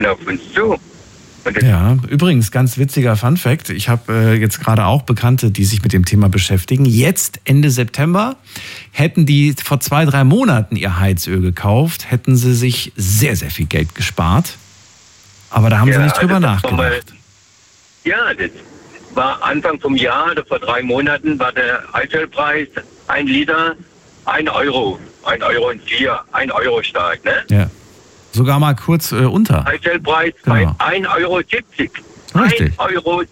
auf uns zu. Ja, übrigens, ganz witziger Funfact. Ich habe jetzt gerade auch Bekannte, die sich mit dem Thema beschäftigen. Jetzt, Ende September, hätten die vor 2-3 Monaten ihr Heizöl gekauft, hätten sie sich sehr, sehr viel Geld gespart. Aber da haben sie nicht drüber nachgedacht. Das war Anfang vom Jahr, oder vor 3 Monaten, war der Heizölpreis 1 Liter 1 Euro. 1,04 Euro, 1 Euro stark, ne? Ja. Sogar mal kurz unter. Heizölpreis bei 1,70 Euro. Richtig. 1,70 Euro.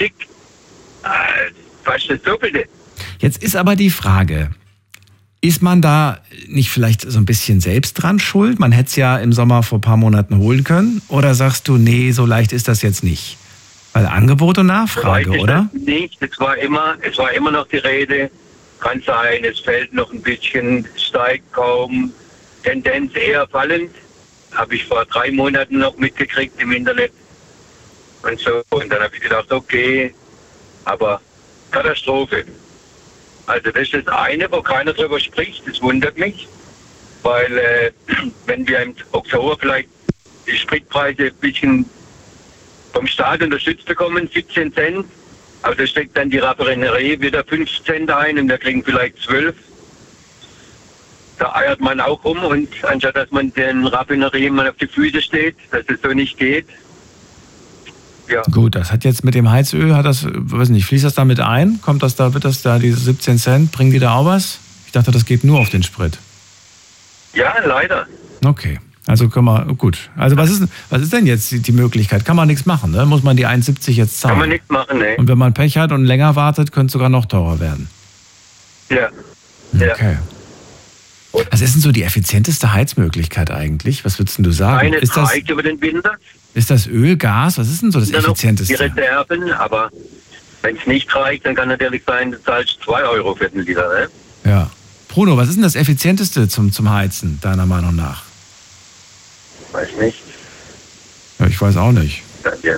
Fast das Doppelte. Jetzt ist aber die Frage, ist man da nicht vielleicht so ein bisschen selbst dran schuld? Man hätte es ja im Sommer vor ein paar Monaten holen können. Oder sagst du, nee, so leicht ist das jetzt nicht? Weil Angebot und Nachfrage, oder? Nicht. Es war immer noch die Rede. Kann sein, es fällt noch ein bisschen, steigt kaum. Tendenz eher fallend. Habe ich vor 3 Monaten noch mitgekriegt im Internet. Und so. Und dann habe ich gedacht, okay, aber Katastrophe. Also das ist das eine, wo keiner drüber spricht. Das wundert mich. Weil wenn wir im Oktober vielleicht die Spritpreise ein bisschen vom Staat unterstützt bekommen, 17 Cent, aber da steckt dann die Raffinerie wieder 5 Cent ein und wir kriegen vielleicht 12. Da eiert man auch rum und anstatt dass man den Raffinerien mal auf die Füße steht, dass es so nicht geht. Ja. Gut, das hat jetzt mit dem Heizöl, weiß nicht, fließt das da mit ein? Wird das da, diese 17 Cent, bringen die da auch was? Ich dachte, das geht nur auf den Sprit. Ja, leider. Okay, also gut. Also was ist denn jetzt die Möglichkeit? Kann man nichts machen, ne? Muss man die 1,70 jetzt zahlen? Kann man nichts machen, ne? Und wenn man Pech hat und länger wartet, könnte es sogar noch teurer werden. Ja. Okay. Was ist denn so die effizienteste Heizmöglichkeit eigentlich? Was würdest du sagen? Eines reicht über den Winter. Ist das Öl, Gas? Was ist denn so das effizienteste? Die Reserven, aber wenn es nicht reicht, dann kann natürlich sein, du zahlst 2 Euro für den Liter, ne? Ja. Bruno, was ist denn das effizienteste zum Heizen, deiner Meinung nach? Weiß nicht. Ja, ich weiß auch nicht. Ja.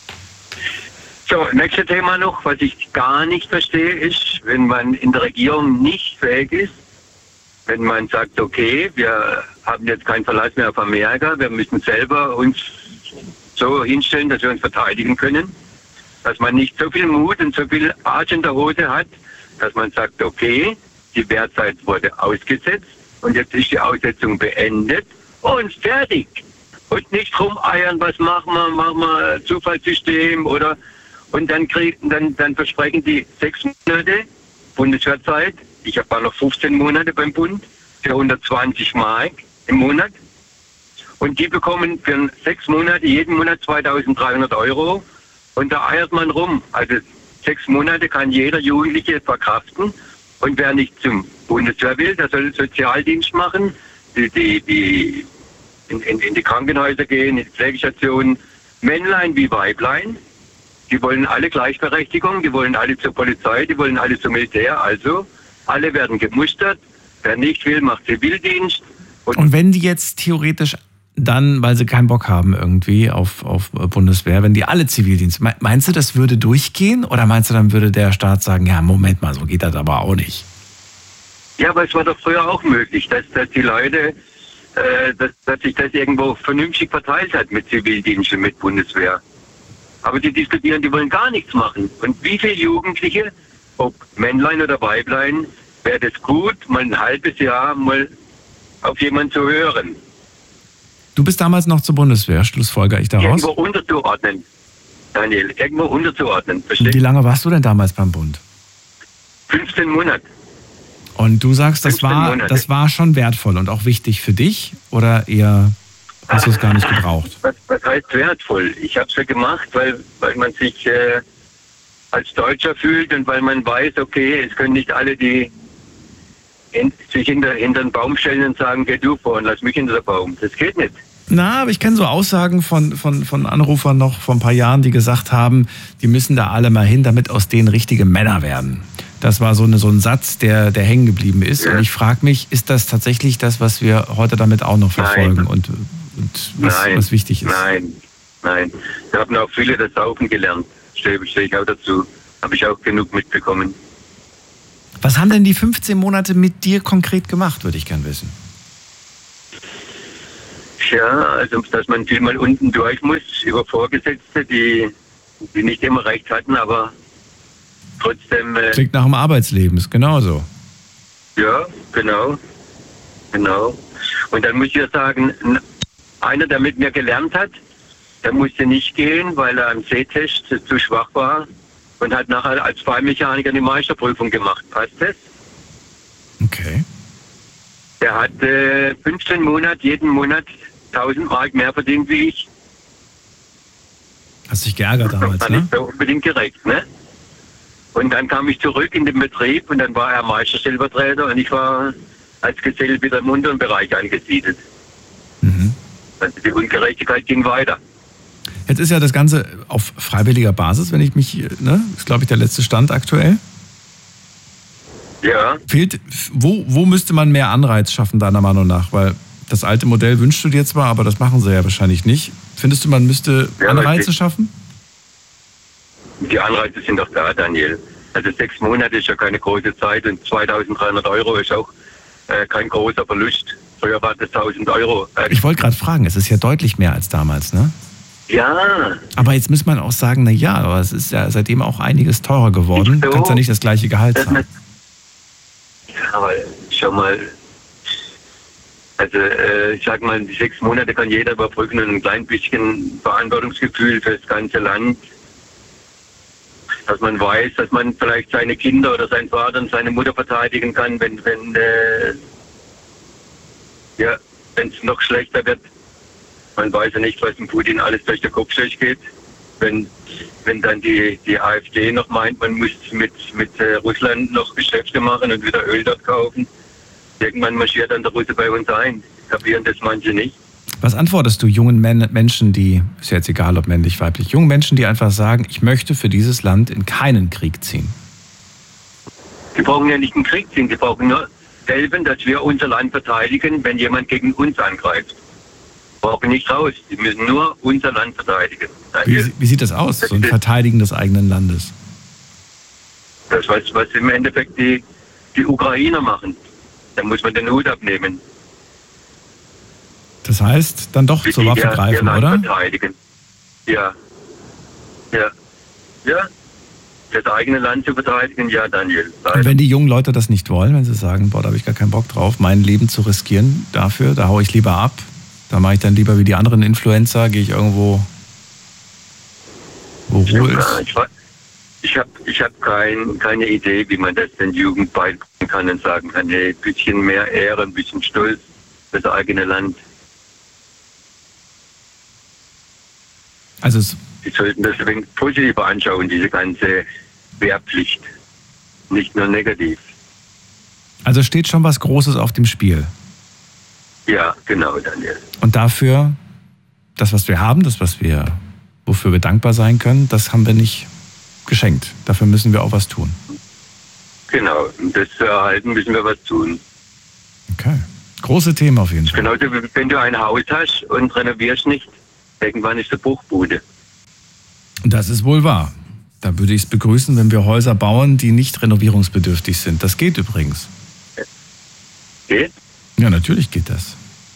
So, nächstes Thema noch, was ich gar nicht verstehe, ist, wenn man in der Regierung nicht fähig ist, wenn man sagt, okay, wir haben jetzt keinen Verlass mehr auf Amerika, wir müssen selber uns so hinstellen, dass wir uns verteidigen können, dass man nicht so viel Mut und so viel Arsch in der Hose hat, dass man sagt, okay, die Wehrzeit wurde ausgesetzt und jetzt ist die Aussetzung beendet und fertig. Und nicht rumeiern, was machen wir Zufallssystem oder und dann versprechen die 6 Monate Bundeswehrzeit. Ich war noch 15 Monate beim Bund für 120 Mark im Monat. Und die bekommen für 6 Monate jeden Monat 2.300 Euro. Und da eiert man rum. Also 6 Monate kann jeder Jugendliche verkraften. Und wer nicht zum Bundeswehr will, der soll Sozialdienst machen, in die Krankenhäuser gehen, in die Pflegestationen. Männlein wie Weiblein. Die wollen alle Gleichberechtigung, die wollen alle zur Polizei, die wollen alle zum Militär. Also alle werden gemustert. Wer nicht will, macht Zivildienst. Und wenn die jetzt theoretisch dann, weil sie keinen Bock haben irgendwie auf Bundeswehr, wenn die alle Zivildienst, meinst du, das würde durchgehen? Oder meinst du, dann würde der Staat sagen, ja, Moment mal, so geht das aber auch nicht? Ja, aber es war doch früher auch möglich, dass die Leute, dass sich das irgendwo vernünftig verteilt hat mit Zivildienst und mit Bundeswehr. Aber die diskutieren, die wollen gar nichts machen. Und wie viele Jugendliche, ob Männlein oder Weiblein, wäre das gut, mal ein halbes Jahr mal auf jemanden zu hören. Du bist damals noch zur Bundeswehr, schlussfolger ich daraus? Irgendwo unterzuordnen, Daniel, irgendwo unterzuordnen. Verstehst? Wie lange warst du denn damals beim Bund? 15 Monate. Und du sagst, das war schon wertvoll und auch wichtig für dich? Oder eher hast du es gar nicht gebraucht? Was heißt wertvoll? Ich habe es ja gemacht, weil man sich als Deutscher fühlt und weil man weiß, okay, es können nicht alle sich hinter den Baum stellen und sagen, geh du vor und lass mich hinter den Baum. Das geht nicht. Na, aber ich kenne so Aussagen von Anrufern noch vor ein paar Jahren, die gesagt haben, die müssen da alle mal hin, damit aus denen richtige Männer werden. Das war so ein Satz, der hängen geblieben ist. Ja. Und ich frage mich, ist das tatsächlich das, was wir heute damit auch noch verfolgen und was wichtig ist? Nein. Da haben auch viele das Saufen gelernt. Stehe ich auch dazu. Habe ich auch genug mitbekommen. Was haben denn die 15 Monate mit dir konkret gemacht, würde ich gern wissen. Ja, also dass man viel mal unten durch muss über Vorgesetzte, die nicht immer recht hatten, aber trotzdem... Klingt nach dem Arbeitsleben, ist genauso. Ja, genau. Und dann muss ich ja sagen, einer, der mit mir gelernt hat, der musste nicht gehen, weil er am Sehtest zu schwach war und hat nachher als Fallmechaniker eine Meisterprüfung gemacht. Passt das? Okay. Der hat 15 Monate, jeden Monat 1000 Mark mehr verdient wie ich. Hast dich geärgert damals, das ne? ist so unbedingt gerecht, ne? Und dann kam ich zurück in den Betrieb und dann war er Meisterstellvertreter und ich war als Gesell wieder im unteren Bereich angesiedelt. Mhm. Also die Ungerechtigkeit ging weiter. Jetzt ist ja das Ganze auf freiwilliger Basis, wenn ich mich, ne? Ist, glaube ich, der letzte Stand aktuell. Ja. Wo müsste man mehr Anreiz schaffen, deiner Meinung nach? Weil das alte Modell wünschst du dir zwar, aber das machen sie ja wahrscheinlich nicht. Findest du, man müsste Anreize schaffen? Die Anreize sind doch da, Daniel. Also 6 Monate ist ja keine große Zeit und 2.300 € ist auch kein großer Verlust. Früher war das 1.000 €. Ich wollte gerade fragen, es ist ja deutlich mehr als damals, ne? Ja. Aber jetzt muss man auch sagen, na ja, aber es ist ja seitdem auch einiges teurer geworden. Du kannst ja nicht das gleiche Gehalt zahlen. Ja, aber schau mal, also ich sag mal, die 6 Monate kann jeder überbrücken und ein klein bisschen Verantwortungsgefühl für das ganze Land. Dass man weiß, dass man vielleicht seine Kinder oder seinen Vater und seine Mutter verteidigen kann, wenn es noch schlechter wird. Man weiß ja nicht, was dem Putin alles durch den Kopf durchgeht. Wenn dann die AfD noch meint, man muss mit Russland noch Geschäfte machen und wieder Öl dort kaufen. Irgendwann marschiert dann der Russe bei uns ein. Kapieren das manche nicht. Was antwortest du jungen Menschen, die, ist ja jetzt egal ob männlich, weiblich, jungen Menschen, die einfach sagen, ich möchte für dieses Land in keinen Krieg ziehen? Die brauchen ja nicht einen Krieg ziehen, die brauchen nur helfen, dass wir unser Land verteidigen, wenn jemand gegen uns angreift. Brauchen nicht raus, die müssen nur unser Land verteidigen. Wie sieht das aus, so ein Verteidigen des eigenen Landes? Das, was im Endeffekt die Ukrainer machen. Da muss man den Hut abnehmen. Das heißt, dann doch zur Waffe greifen, oder? Verteidigen. Ja. Das eigene Land zu verteidigen, ja, Daniel. Und wenn die jungen Leute das nicht wollen, wenn sie sagen, boah, da habe ich gar keinen Bock drauf, mein Leben zu riskieren dafür, da haue ich lieber ab, da mache ich dann lieber wie die anderen Influencer, gehe ich irgendwo, wo Ruhe ist. Ich hab keine Idee, wie man das den Jugend beibringen kann und sagen kann, hey, ein bisschen mehr Ehre, ein bisschen Stolz für das eigene Land. Also die sollten das ein wenig positiver anschauen, diese ganze Wehrpflicht. Nicht nur negativ. Also steht schon was Großes auf dem Spiel. Ja, genau, Daniel. Und dafür, das, was wir haben, wofür wir dankbar sein können, das haben wir nicht geschenkt. Dafür müssen wir auch was tun. Genau, um das zu erhalten, müssen wir was tun. Okay. Große Themen auf jeden Fall. Genauso wie wenn du ein Haus hast und renovierst nicht, irgendwann ist die Bruchbude. Das ist wohl wahr. Da würde ich es begrüßen, wenn wir Häuser bauen, die nicht renovierungsbedürftig sind. Das geht übrigens. Geht? Ja, natürlich geht das.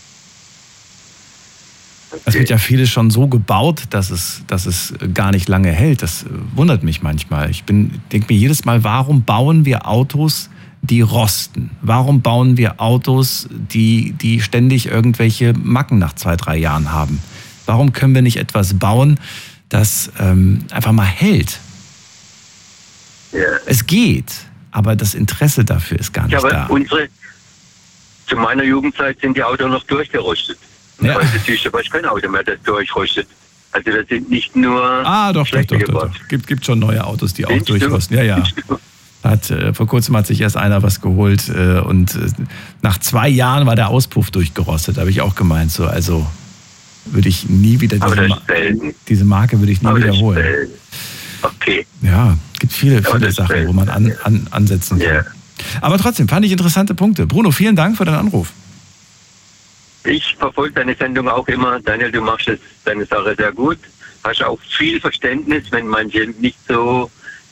Es wird ja vieles schon so gebaut, dass es gar nicht lange hält. Das wundert mich manchmal. Ich denke mir jedes Mal, warum bauen wir Autos, die rosten? Warum bauen wir Autos, die ständig irgendwelche Macken nach 2-3 Jahren haben? Warum können wir nicht etwas bauen, das einfach mal hält? Ja. Es geht, aber das Interesse dafür ist gar nicht da. Zu meiner Jugendzeit sind die Autos noch durchgerostet. Ja. Heute siehst du kein Auto mehr, das durchrostet. Also das sind nicht nur Doch. Gibt schon neue Autos, die auch durchrosten. Ja. Vor kurzem hat sich erst einer was geholt und nach 2 Jahren war der Auspuff durchgerostet. Da habe ich auch gemeint, so, also würde ich nie wieder diese Marke würde ich nie wiederholen. Okay. Ja, gibt viele Sachen, wo man ansetzen kann. Yeah. Aber trotzdem, fand ich interessante Punkte. Bruno, vielen Dank für deinen Anruf. Ich verfolge deine Sendung auch immer. Daniel, du machst deine Sache sehr gut. Hast auch viel Verständnis, wenn manche nicht so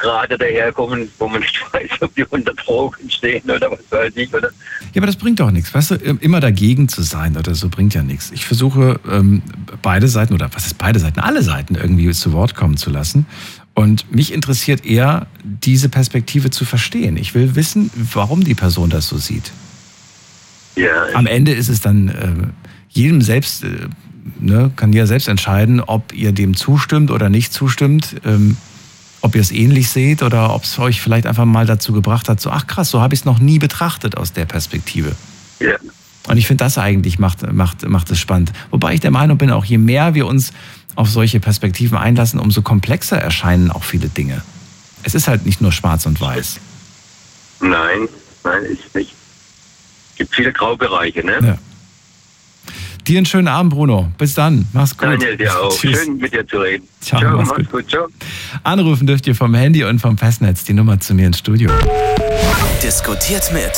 gerade daherkommen, wo man nicht weiß, ob die unter Drogen stehen oder was weiß ich. Oder? Ja, aber das bringt doch nichts. Weißt du, immer dagegen zu sein oder so bringt ja nichts. Ich versuche beide Seiten, oder was ist beide Seiten? Alle Seiten irgendwie zu Wort kommen zu lassen. Und mich interessiert eher, diese Perspektive zu verstehen. Ich will wissen, warum die Person das so sieht. Ja. Am Ende ist es dann jedem selbst, kann jeder selbst entscheiden, ob ihr dem zustimmt oder nicht zustimmt, ob ihr es ähnlich seht oder ob es euch vielleicht einfach mal dazu gebracht hat, so, ach krass, so habe ich es noch nie betrachtet aus der Perspektive. Ja. Und ich finde, das eigentlich macht es spannend. Wobei ich der Meinung bin, auch je mehr wir uns auf solche Perspektiven einlassen, umso komplexer erscheinen auch viele Dinge. Es ist halt nicht nur schwarz und weiß. Nein, ist nicht. Es gibt viele Graubereiche, ne? Ja. Dir einen schönen Abend, Bruno. Bis dann. Mach's gut. Daniel, dir auch. Tschüss. Schön mit dir zu reden. Ciao, mach's gut. Ciao. Anrufen dürft ihr vom Handy und vom Festnetz. Die Nummer zu mir ins Studio. Diskutiert mit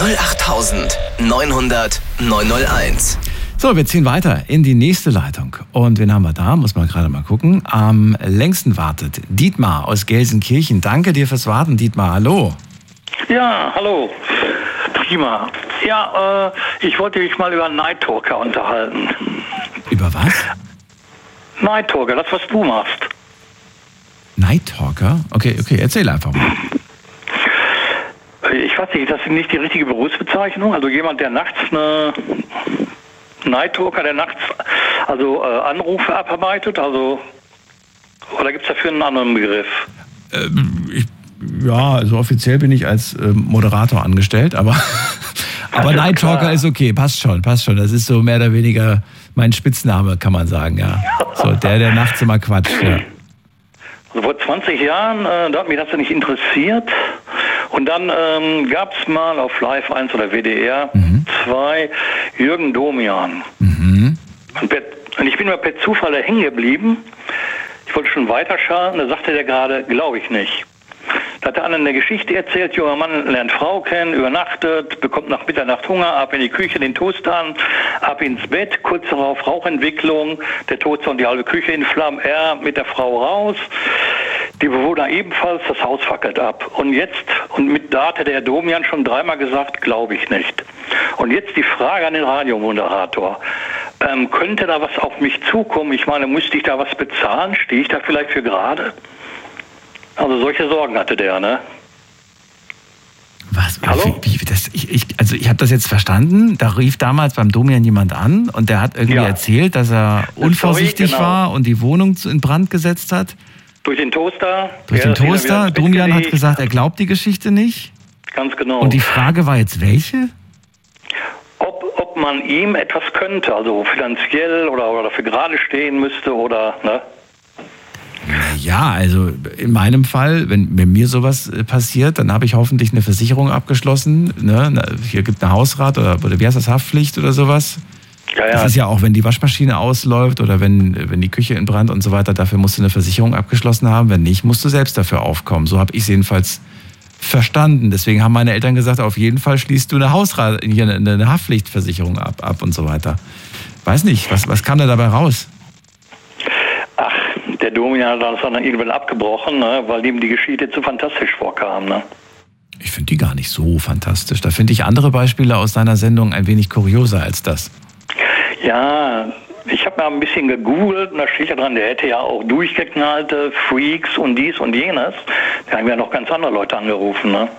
08900 901. So, wir ziehen weiter in die nächste Leitung. Und wen haben wir da? Muss man gerade mal gucken. Am längsten wartet Dietmar aus Gelsenkirchen. Danke dir fürs Warten, Dietmar. Hallo. Ja, hallo. Prima. Ja, ich wollte mich mal über Night Talker unterhalten. Über was? Night Talker, das, was du machst. Night Talker? Okay, erzähl einfach mal. Ich weiß nicht, das ist nicht die richtige Berufsbezeichnung. Also jemand, der nachts Night Talker, der nachts Anrufe abarbeitet, also oder gibt es dafür einen anderen Begriff? Also offiziell bin ich als Moderator angestellt, aber Night Talker ist okay, passt schon. Das ist so mehr oder weniger mein Spitzname, kann man sagen, ja. So, der nachts immer quatscht, ja. Also vor 20 Jahren, da hat mich das ja nicht interessiert. Und dann gab es mal auf Live 1 oder WDR 2 Jürgen Domian. Und ich bin mal per Zufall da hängen geblieben. Ich wollte schon weiterschalten, da sagte der gerade, glaube ich nicht. Da hat der andere eine Geschichte erzählt, junger Mann lernt Frau kennen, übernachtet, bekommt nach Mitternacht Hunger, ab in die Küche, den Toaster an, ab ins Bett, kurz darauf Rauchentwicklung, der Toaster und die halbe Küche in Flammen, er mit der Frau raus, die Bewohner ebenfalls, das Haus fackelt ab. Und da hatte der Domian schon dreimal gesagt, glaube ich nicht. Und jetzt die Frage an den Radiomoderator. Könnte da was auf mich zukommen? Ich meine, müsste ich da was bezahlen? Stehe ich da vielleicht für gerade? Also solche Sorgen hatte der, ne? Was? Hallo? Ich habe das jetzt verstanden. Da rief damals beim Domian jemand an und der hat irgendwie erzählt, dass er unvorsichtig war und die Wohnung in Brand gesetzt hat. Durch den Toaster. Domian hat gesagt, er glaubt die Geschichte nicht. Ganz genau. Und die Frage war jetzt welche? Ob man ihm etwas könnte, also finanziell oder dafür gerade stehen müsste oder, ne? Ja, also in meinem Fall, wenn mir sowas passiert, dann habe ich hoffentlich eine Versicherung abgeschlossen. Ne? Hier gibt eine Hausrat oder wie heißt das, Haftpflicht oder sowas. Ja. Das ist ja auch, wenn die Waschmaschine ausläuft oder wenn die Küche in Brand und so weiter, dafür musst du eine Versicherung abgeschlossen haben. Wenn nicht, musst du selbst dafür aufkommen. So habe ich es jedenfalls verstanden. Deswegen haben meine Eltern gesagt, auf jeden Fall schließt du eine eine Haftpflichtversicherung ab und so weiter. Weiß nicht, was kam da dabei raus? Ach, der Domian hat das dann irgendwann abgebrochen, ne, weil ihm die Geschichte zu fantastisch vorkam. Ne? Ich finde die gar nicht so fantastisch. Da finde ich andere Beispiele aus deiner Sendung ein wenig kurioser als das. Ja, ich habe mal ein bisschen gegoogelt und da steht ja dran, der hätte ja auch durchgeknallte Freaks und dies und jenes. Da haben ja noch ganz andere Leute angerufen, ne?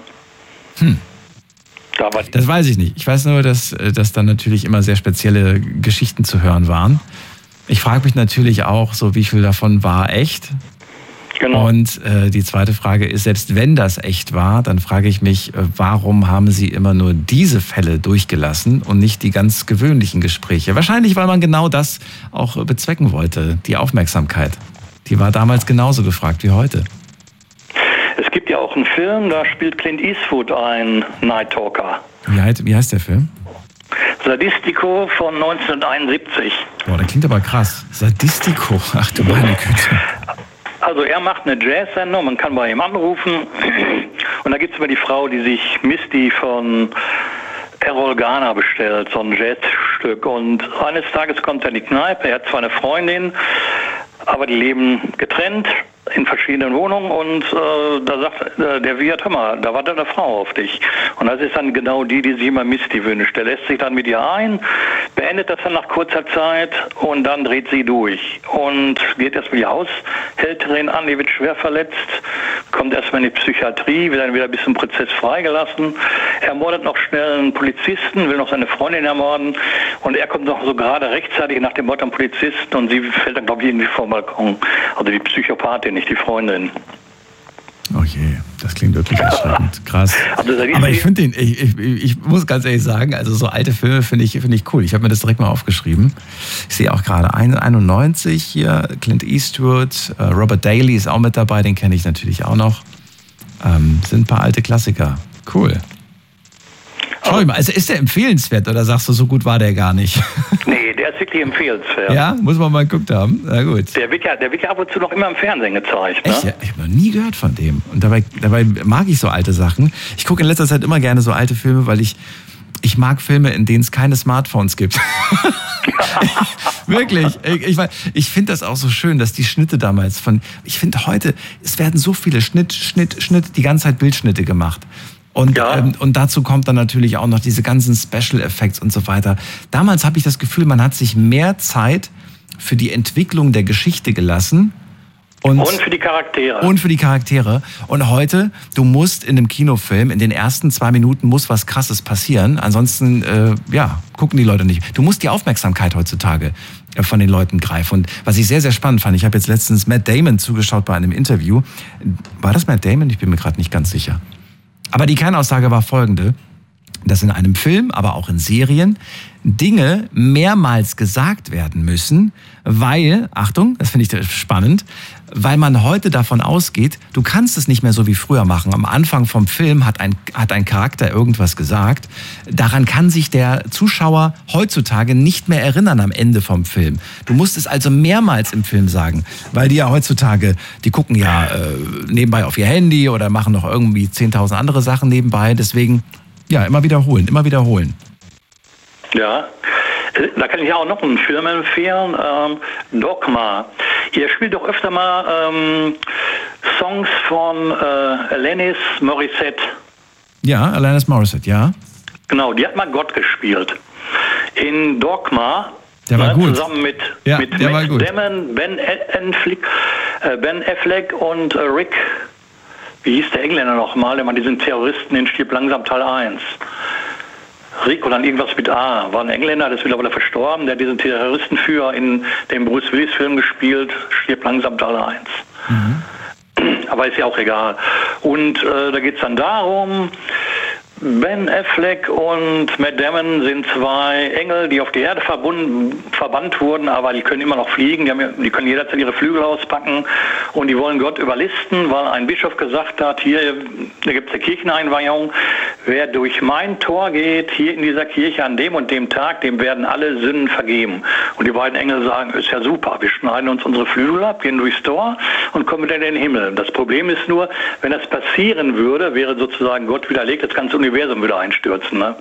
Das weiß ich nicht. Ich weiß nur, dass dann natürlich immer sehr spezielle Geschichten zu hören waren. Ich frage mich natürlich auch, so wie viel davon war echt? Genau. Und die zweite Frage ist, selbst wenn das echt war, dann frage ich mich, warum haben Sie immer nur diese Fälle durchgelassen und nicht die ganz gewöhnlichen Gespräche? Wahrscheinlich, weil man genau das auch bezwecken wollte, die Aufmerksamkeit. Die war damals genauso gefragt wie heute. Es gibt ja auch einen Film, da spielt Clint Eastwood ein Night Talker. Wie heißt der Film? Sadistico von 1971. Boah, der klingt aber krass. Sadistico, ach du meine Güte. Also er macht eine Jazz-Sendung, man kann bei ihm anrufen und da gibt es immer die Frau, die sich Misty von Errol Garner bestellt, so ein Jazzstück. Und eines Tages kommt er in die Kneipe, er hat zwar eine Freundin, aber die leben getrennt. in verschiedenen Wohnungen und da sagt der Wirt, hör mal, da wartet eine Frau auf dich. Und das ist dann genau die sich immer Misty wünscht. Der lässt sich dann mit ihr ein, beendet das dann nach kurzer Zeit und dann dreht sie durch. Und geht erstmal die Haushälterin an, die wird schwer verletzt, kommt erstmal in die Psychiatrie, wird dann wieder bis zum Prozess freigelassen, ermordet noch schnell einen Polizisten, will noch seine Freundin ermorden und er kommt noch so gerade rechtzeitig nach dem Mord am Polizisten und sie fällt dann, glaube ich, irgendwie vom Balkon. Also die Psychopathin, nicht die Freundin. Oh je, das klingt wirklich erschreckend. Krass. Aber ich finde ich muss ganz ehrlich sagen, also so alte Filme finde ich cool. Ich habe mir das direkt mal aufgeschrieben. Ich sehe auch gerade 91 hier, Clint Eastwood, Robert Daly ist auch mit dabei, den kenne ich natürlich auch noch. Sind ein paar alte Klassiker. Cool. Schau mal, also ist der empfehlenswert oder sagst du, so gut war der gar nicht? Nee, der ist wirklich empfehlenswert. Ja, muss man mal geguckt haben. Na gut. Der wird ja ab und zu noch immer im Fernsehen gezeigt. Ne? Echt? Ja, ich habe noch nie gehört von dem. Und dabei mag ich so alte Sachen. Ich gucke in letzter Zeit immer gerne so alte Filme, weil ich mag Filme, in denen es keine Smartphones gibt. Wirklich. Ich finde das auch so schön, dass die Schnitte damals ich finde heute, es werden so viele Schnitt, die ganze Zeit Bildschnitte gemacht. Und dazu kommt dann natürlich auch noch diese ganzen Special Effects und so weiter. Damals habe ich das Gefühl, man hat sich mehr Zeit für die Entwicklung der Geschichte gelassen. Und für die Charaktere. Und heute, du musst in einem Kinofilm, in den ersten 2 Minuten muss was Krasses passieren. Ansonsten, gucken die Leute nicht. Du musst die Aufmerksamkeit heutzutage von den Leuten greifen. Und was ich sehr, sehr spannend fand, ich habe jetzt letztens Matt Damon zugeschaut bei einem Interview. War das Matt Damon? Ich bin mir gerade nicht ganz sicher. Aber die Kernaussage war folgende, dass in einem Film, aber auch in Serien, Dinge mehrmals gesagt werden müssen, weil, Achtung, das finde ich spannend, weil man heute davon ausgeht, du kannst es nicht mehr so wie früher machen. Am Anfang vom Film hat ein Charakter irgendwas gesagt. Daran kann sich der Zuschauer heutzutage nicht mehr erinnern am Ende vom Film. Du musst es also mehrmals im Film sagen, weil die ja heutzutage, die gucken ja nebenbei auf ihr Handy oder machen noch irgendwie 10.000 andere Sachen nebenbei. Deswegen, ja, immer wiederholen. Ja, da kann ich auch noch einen Film empfehlen, Dogma. Ihr spielt doch öfter mal Songs von Alanis Morissette. Ja, Alanis Morissette, ja. Genau, die hat mal Gott gespielt. In Dogma, der war gut. Zusammen mit Matt Damon, Ben Affleck und Rick, wie hieß der Engländer nochmal, der mal diesen Terroristen in Stirb langsam Teil 1. Rick oder irgendwas mit A, war ein Engländer, der ist mittlerweile verstorben, der hat diesen Terroristenführer in dem Bruce Willis Film gespielt, Stirb langsam Teil 1. Aber ist ja auch egal. Und da geht es dann darum, Ben Affleck und Matt Damon sind 2 Engel, die auf die Erde verbannt wurden, aber die können immer noch fliegen, die können jederzeit ihre Flügel auspacken und die wollen Gott überlisten, weil ein Bischof gesagt hat, hier, da gibt es eine Kircheneinweihung, wer durch mein Tor geht, hier in dieser Kirche an dem und dem Tag, dem werden alle Sünden vergeben. Und die beiden Engel sagen, ist ja super, wir schneiden uns unsere Flügel ab, gehen durchs Tor und kommen wieder in den Himmel. Das Problem ist nur, wenn das passieren würde, wäre sozusagen Gott widerlegt, das ganze Universum würde einstürzen, ne?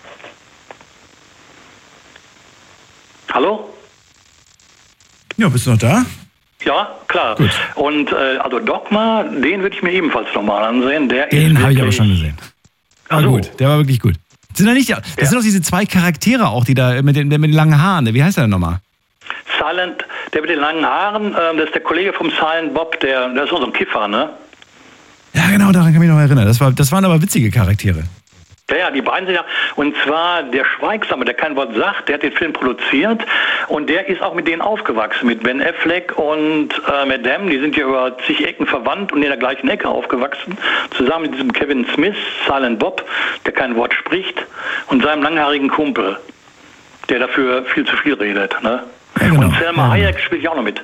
Hallo? Ja, bist du noch da? Ja, klar. Gut. Und also Dogma, den würde ich mir ebenfalls nochmal ansehen. Den habe ich aber schon gesehen. Aber gut, der war wirklich gut. Sind da nicht, das sind doch diese 2 Charaktere auch, die da mit den langen Haaren, wie heißt der denn nochmal? Silent, der mit den langen Haaren, das ist der Kollege vom Silent Bob, der ist so ein Kiffer, ne? Ja, genau, daran kann ich mich noch erinnern. Das waren aber witzige Charaktere. Ja, die beiden sind ja, und zwar der Schweigsame, der kein Wort sagt, der hat den Film produziert und der ist auch mit denen aufgewachsen, mit Ben Affleck und Matt Damon, die sind ja über zig Ecken verwandt und in der gleichen Ecke aufgewachsen, zusammen mit diesem Kevin Smith, Silent Bob, der kein Wort spricht, und seinem langhaarigen Kumpel, der dafür viel zu viel redet, ne? Ja, genau. Und Selma Hayek spielt ja auch noch mit.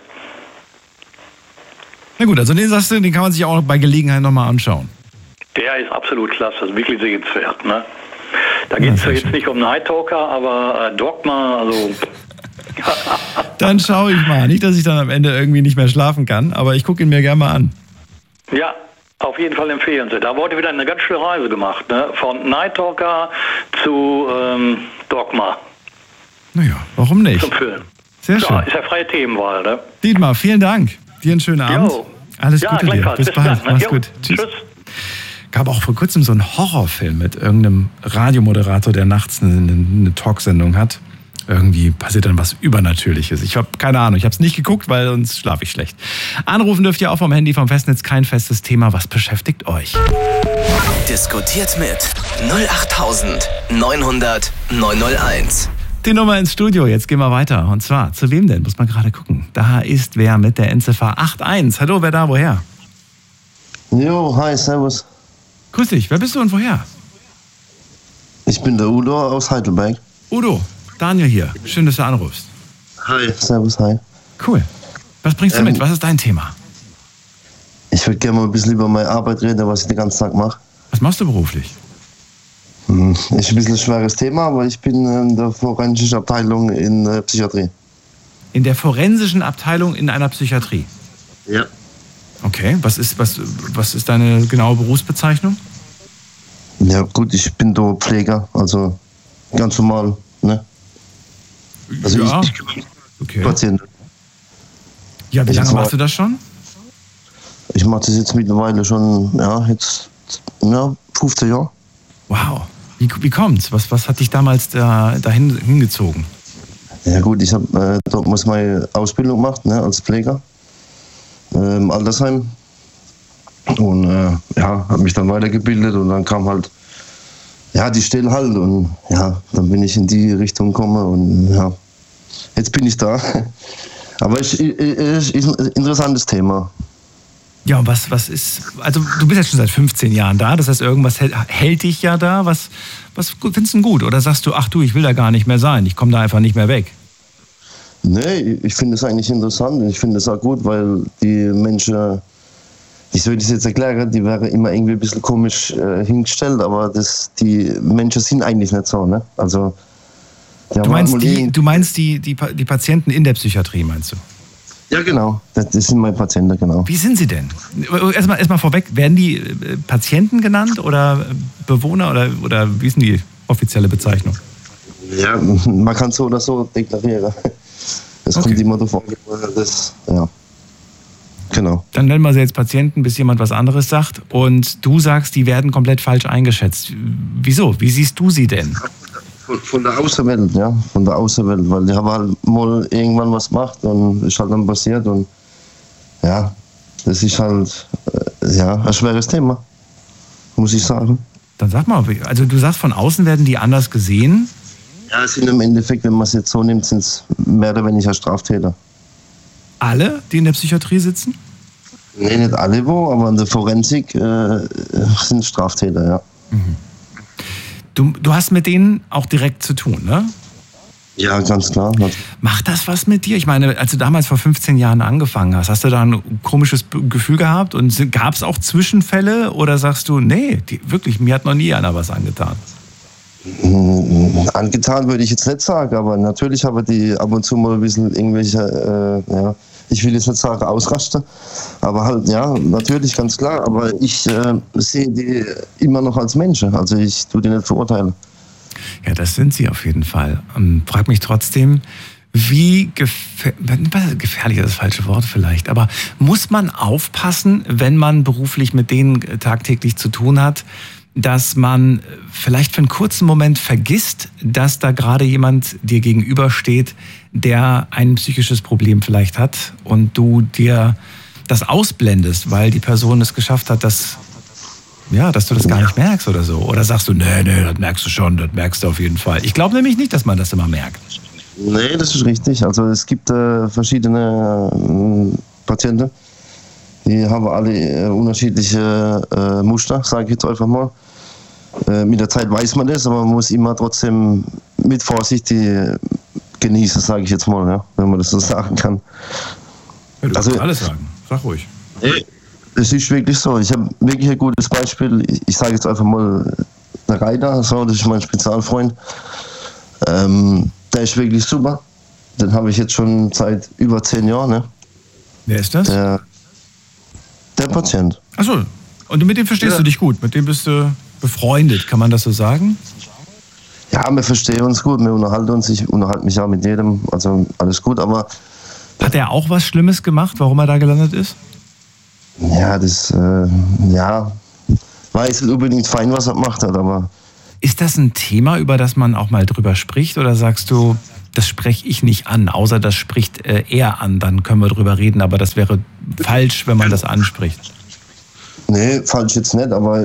Na gut, also den sagst du, den kann man sich auch bei Gelegenheit nochmal anschauen. Der ist absolut klasse, das ist wirklich sehenswert, ne? Da geht es jetzt nicht um Night Talker, aber Dogma, also... Dann schaue ich mal. Nicht, dass ich dann am Ende irgendwie nicht mehr schlafen kann, aber ich gucke ihn mir gerne mal an. Ja, auf jeden Fall empfehlen Sie. Da wurde wieder eine ganz schöne Reise gemacht, ne? Von Night Talker zu Dogma. Naja, warum nicht? Zum Film. Sehr schön. Ja, ist ja freie Themenwahl, ne? Dietmar, vielen Dank. Dir einen schönen Abend. Alles Gute dir. Gleichfalls. Bis bald. Dann. Mach's gut. Tschüss. Gab auch vor kurzem so einen Horrorfilm mit irgendeinem Radiomoderator, der nachts eine Talksendung hat. Irgendwie passiert dann was Übernatürliches. Ich habe keine Ahnung, ich habe es nicht geguckt, weil sonst schlafe ich schlecht. Anrufen dürft ihr auch vom Handy, vom Festnetz, kein festes Thema. Was beschäftigt euch? Diskutiert mit 08900 901. Die Nummer ins Studio, jetzt gehen wir weiter. Und zwar, zu wem denn? Muss man gerade gucken. Da ist wer mit der Endziffer 81. Hallo, wer da, woher? Jo, hi, servus. Grüß dich, wer bist du und woher? Ich bin der Udo aus Heidelberg. Udo, Daniel hier. Schön, dass du anrufst. Hi. Servus, hi. Cool. Was bringst du mit? Was ist dein Thema? Ich würde gerne mal ein bisschen über meine Arbeit reden, was ich den ganzen Tag mache. Was machst du beruflich? Ist ein bisschen ein schweres Thema, aber ich bin in der forensischen Abteilung in der Psychiatrie. In der forensischen Abteilung in einer Psychiatrie? Ja. Okay, was ist deine genaue Berufsbezeichnung? Ja gut, ich bin da Pfleger, also ganz normal, ne? Also ja, ich okay. Patienten. Ja, wie lange machst du das schon? Ich mache das jetzt mittlerweile schon, 15 Jahre. Wow. Wie kommt's? Was hat dich damals dahin hingezogen? Ja gut, ich habe dort meine Ausbildung gemacht, ne, als Pfleger im Altersheim und habe mich dann weitergebildet und dann kam halt die Stelle halt und dann bin ich in die Richtung gekommen und jetzt bin ich da. Aber ist ein interessantes Thema. Ja, und was ist, also du bist jetzt schon seit 15 Jahren da, das heißt, irgendwas hält dich ja da. Was findest du denn gut? Oder sagst du, ach du, ich will da gar nicht mehr sein, ich komme da einfach nicht mehr weg? Nee, ich finde es eigentlich interessant und ich finde es auch gut, weil die Menschen, wie soll ich das jetzt erklären, die wären immer irgendwie ein bisschen komisch hingestellt, aber die Menschen sind eigentlich nicht so, ne? Also, du meinst die Patienten in der Psychiatrie, meinst du? Ja, genau. Das sind meine Patienten, genau. Wie sind sie denn? Erstmal vorweg, werden die Patienten genannt oder Bewohner oder wie ist denn die offizielle Bezeichnung? Ja, man kann so oder so deklarieren. Das kommt immer davon. Genau. Dann nennen wir sie jetzt Patienten, bis jemand was anderes sagt. Und du sagst, die werden komplett falsch eingeschätzt. Wieso? Wie siehst du sie denn? Von der Außenwelt, ja. Von der Außenwelt. Weil die haben halt mal irgendwann was gemacht und ist halt dann passiert. Und das ist halt ein schweres Thema, muss ich sagen. Dann sag mal, also du sagst, von außen werden die anders gesehen? Ja, es sind im Endeffekt, wenn man es jetzt so nimmt, sind es mehr oder weniger Straftäter. Alle, die in der Psychiatrie sitzen? Nee, nicht alle aber in der Forensik sind Straftäter, ja. Mhm. Du hast mit denen auch direkt zu tun, ne? Ja, ganz klar. Macht das was mit dir? Ich meine, als du damals vor 15 Jahren angefangen hast du da ein komisches Gefühl gehabt? Und gab es auch Zwischenfälle? Oder sagst du, nee, wirklich, mir hat noch nie einer was angetan? Angetan würde ich jetzt nicht sagen, aber natürlich haben die ab und zu mal ein bisschen irgendwelche, ich will jetzt nicht sagen Ausraster, aber halt, natürlich, ganz klar, aber ich sehe die immer noch als Menschen, also ich tue die nicht verurteilen. Ja, das sind sie auf jeden Fall. Frag mich trotzdem, wie gefährlich ist das falsche Wort vielleicht, aber muss man aufpassen, wenn man beruflich mit denen tagtäglich zu tun hat, dass man vielleicht für einen kurzen Moment vergisst, dass da gerade jemand dir gegenübersteht, der ein psychisches Problem vielleicht hat und du dir das ausblendest, weil die Person es geschafft hat, dass du das gar nicht merkst oder so. Oder sagst du, nee, das merkst du schon, das merkst du auf jeden Fall. Ich glaube nämlich nicht, dass man das immer merkt. Nee, das ist richtig. Also es gibt verschiedene Patienten, die haben alle unterschiedliche Muster, sage ich jetzt einfach mal. Mit der Zeit weiß man das, aber man muss immer trotzdem mit Vorsicht genießen, sage ich jetzt mal, wenn man das so sagen kann. Ja, du kannst alles sagen, sag ruhig. Es ist wirklich so. Ich habe wirklich ein gutes Beispiel. Ich sage jetzt einfach mal, der Rainer, das ist mein Spezialfreund. Der ist wirklich super. Den habe ich jetzt schon seit über 10 Jahren. Ne? Wer ist das? Der Patient. Achso, und mit dem verstehst du dich gut? Mit dem bist du befreundet, kann man das so sagen? Ja, wir verstehen uns gut, wir unterhalten uns. Ich unterhalte mich auch mit jedem, also alles gut, aber... Hat er auch was Schlimmes gemacht, warum er da gelandet ist? Ja, das war jetzt nicht unbedingt fein, was er gemacht hat, aber... Ist das ein Thema, über das man auch mal drüber spricht, oder sagst du, das spreche ich nicht an, außer das spricht er an, dann können wir drüber reden, aber das wäre falsch, wenn man das anspricht? Nee, falsch jetzt nicht, aber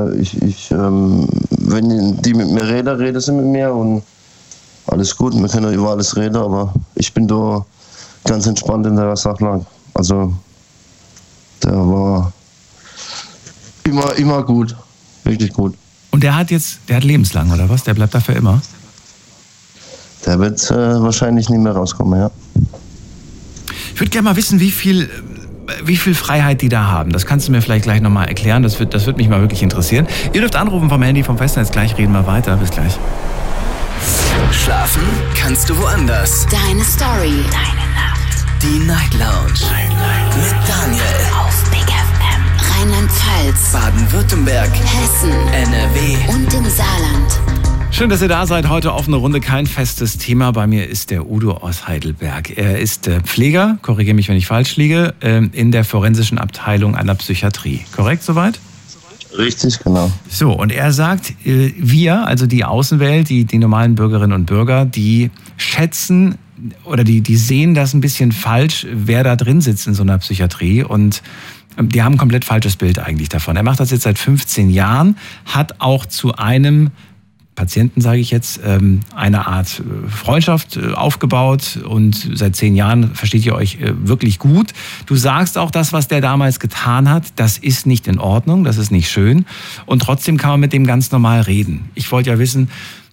wenn die mit mir reden sie mit mir und alles gut, wir können über alles reden, aber ich bin da ganz entspannt in der Sachlage. Also, der war immer gut, wirklich gut. Und der hat lebenslang, oder was? Der bleibt da für immer? Der wird wahrscheinlich nicht mehr rauskommen, ja. Ich würde gerne mal wissen, wie viel Freiheit die da haben. Das kannst du mir vielleicht gleich nochmal erklären. Das wird mich mal wirklich interessieren. Ihr dürft anrufen vom Handy, vom Festnetz. Gleich reden wir weiter. Bis gleich. Schlafen kannst du woanders. Deine Story. Deine Nacht. Die Night Lounge. Mit Daniel. Auf Big FM. Rheinland-Pfalz. Baden-Württemberg. Hessen. NRW. Und im Saarland. Schön, dass ihr da seid. Heute offene Runde, kein festes Thema. Bei mir ist der Udo aus Heidelberg. Er ist Pfleger, korrigiere mich, wenn ich falsch liege, in der forensischen Abteilung einer Psychiatrie. Korrekt soweit? Richtig, genau. So, und er sagt, wir, also die Außenwelt, die normalen Bürgerinnen und Bürger, die schätzen oder die sehen das ein bisschen falsch, wer da drin sitzt in so einer Psychiatrie, und die haben ein komplett falsches Bild eigentlich davon. Er macht das jetzt seit 15 Jahren, hat auch zu einem Patienten, sage ich jetzt, eine Art Freundschaft aufgebaut, und seit 10 Jahren versteht ihr euch wirklich gut. Du sagst auch, das, was der damals getan hat, das ist nicht in Ordnung, das ist nicht schön, und trotzdem kann man mit dem ganz normal reden. Ich wollte ja wissen,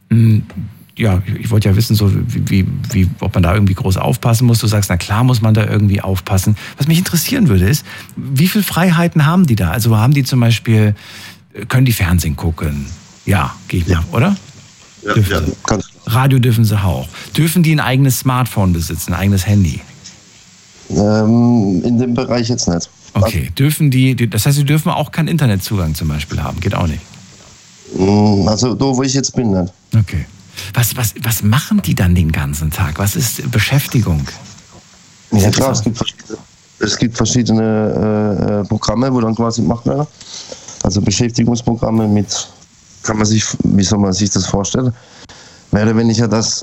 so wie, ob man da irgendwie groß aufpassen muss. Du sagst, na klar muss man da irgendwie aufpassen. Was mich interessieren würde ist, wie viele Freiheiten haben die da? Also haben die zum Beispiel, können die Fernsehen gucken? Ja, gehe ich mal, oder? Ja, kannst du. Radio dürfen sie auch. Dürfen die ein eigenes Smartphone besitzen, ein eigenes Handy? In dem Bereich jetzt nicht. Okay, das heißt, sie dürfen auch keinen Internetzugang zum Beispiel haben, geht auch nicht? Also da, wo ich jetzt bin, nicht. Okay. Was machen die dann den ganzen Tag? Was ist Beschäftigung? Ja klar, es gibt verschiedene Programme, wo dann quasi gemacht werden. Also Beschäftigungsprogramme mit, wie soll man sich das vorstellen? Mehr oder weniger das,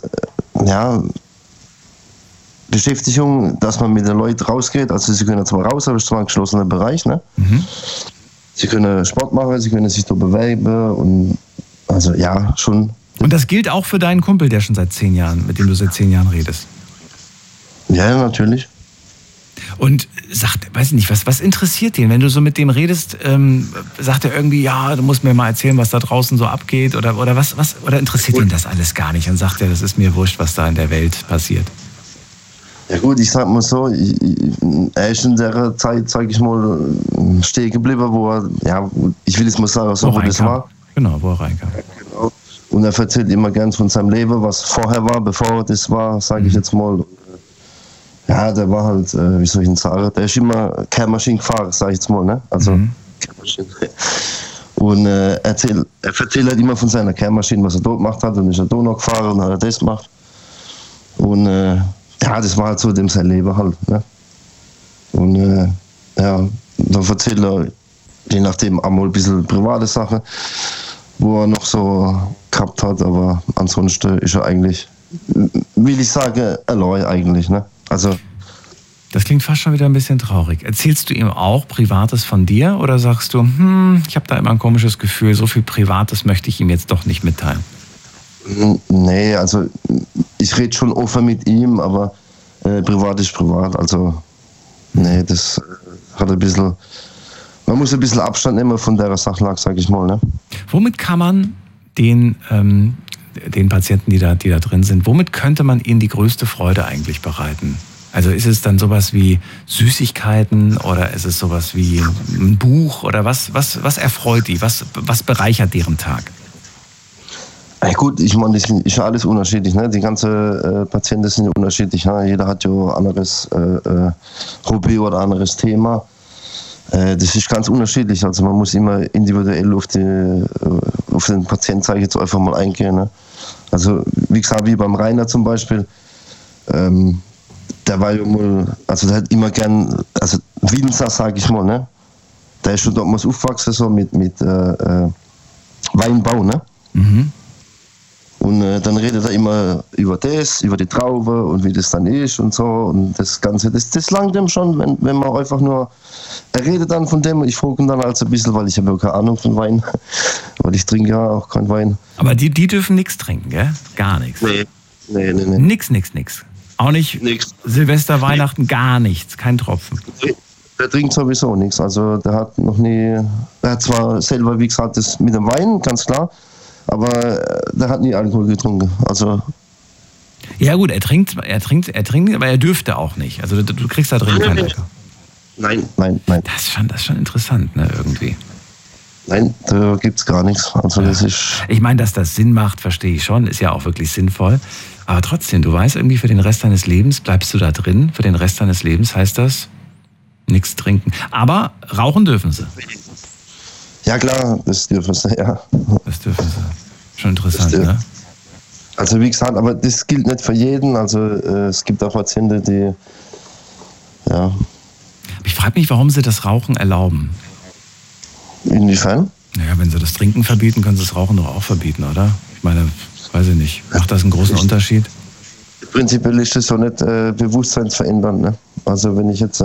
Beschäftigung, dass man mit den Leuten rausgeht. Also sie können zwar raus, aber es ist zwar ein geschlossener Bereich. Ne? Mhm. Sie können Sport machen, sie können sich da bewegen und also ja, schon. Und das gilt auch für deinen Kumpel, der schon seit 10 Jahren, mit dem du seit 10 Jahren redest? Ja, natürlich. Und sagt, weiß ich nicht, was interessiert ihn, wenn du so mit dem redest, sagt er irgendwie, ja, du musst mir mal erzählen, was da draußen so abgeht, oder was oder interessiert ihn das alles gar nicht und sagt er, das ist mir wurscht, was da in der Welt passiert? Ja gut, ich sag mal so, er ist in der Zeit, sag ich mal, stehen geblieben, wo er, ja, ich will es mal sagen, so, wo das war. Genau, wo er reinkam. Ja, genau. Und er erzählt immer gern von seinem Leben, was vorher war, bevor das war, sage ich jetzt mal. Ja, der war halt, wie soll ich denn sagen, der ist immer Kehrmaschine gefahren, sag ich jetzt mal, ne? Also, Kehrmaschine. Und er erzählt halt immer von seiner Kehrmaschine, was er dort gemacht hat, und ist er da noch gefahren und hat er das gemacht. Und ja, das war halt so dem sein Leben halt, ne? Und ja, dann erzählt er, je nachdem, einmal ein bisschen private Sachen, wo er noch so gehabt hat, aber ansonsten ist er eigentlich, will ich sagen, allein eigentlich, ne? Also. Das klingt fast schon wieder ein bisschen traurig. Erzählst du ihm auch Privates von dir, oder sagst du, ich habe da immer ein komisches Gefühl, so viel Privates möchte ich ihm jetzt doch nicht mitteilen? Nee, also ich rede schon offen mit ihm, aber privat ist privat, also nee, das hat ein bisschen, man muss ein bisschen Abstand nehmen von der Sachlage, sag ich mal, ne? Womit kann man den Patienten, die da drin sind, womit könnte man ihnen die größte Freude eigentlich bereiten? Also ist es dann sowas wie Süßigkeiten, oder ist es sowas wie ein Buch, oder was erfreut die? Was bereichert deren Tag? Ja gut, ich meine, das ist ja alles unterschiedlich, ne? Die ganzen Patienten sind ja unterschiedlich, ne? Jeder hat ja ein anderes Hobby oder anderes Thema. Das ist ganz unterschiedlich, also man muss immer individuell auf den Patienten, sage ich jetzt einfach mal, eingehen. Ne? Also wie gesagt, wie beim Rainer zum Beispiel, der war ja mal, also der hat immer gern, also Winzer, sage ich mal, ne? der ist schon damals aufgewachsen so mit Weinbau, ne? Mhm. Und dann redet er immer über das, über die Traube und wie das dann ist und so. Und das Ganze, das langt ihm schon, wenn man einfach nur, er redet dann von dem und ich frage ihn dann also ein bisschen, weil ich habe ja keine Ahnung von Wein, weil ich trinke ja auch keinen Wein. Aber die dürfen nichts trinken, gell? Gar nichts. Nee. Nix. Auch nicht Nix. Silvester, Weihnachten, gar nichts, kein Tropfen. Der trinkt sowieso nichts. Also der hat noch nie, er hat zwar selber, wie gesagt, das mit dem Wein, ganz klar, aber der hat nie Alkohol getrunken. Also ja gut, er trinkt, aber er dürfte auch nicht. Also du kriegst da drin keinen Alkohol. Nein. Das ist schon interessant, ne, irgendwie. Nein, da gibt's gar nichts. Also das ist. Ich meine, dass das Sinn macht, verstehe ich schon, ist ja auch wirklich sinnvoll. Aber trotzdem, du weißt irgendwie, für den Rest deines Lebens bleibst du da drin. Für den Rest deines Lebens heißt das, nichts trinken. Aber rauchen dürfen sie. Ja klar, das dürfen sie, ja. Das dürfen sie. Schon interessant, ne? Also wie gesagt, aber das gilt nicht für jeden. Also es gibt auch Patienten, die, ja. Ich frage mich, warum sie das Rauchen erlauben. Inwiefern? Naja, wenn sie das Trinken verbieten, können sie das Rauchen doch auch verbieten, oder? Ich meine, weiß ich nicht. Macht das einen großen Unterschied? Prinzipiell ist das so nicht bewusstseinsverändernd. Ne? Also wenn ich jetzt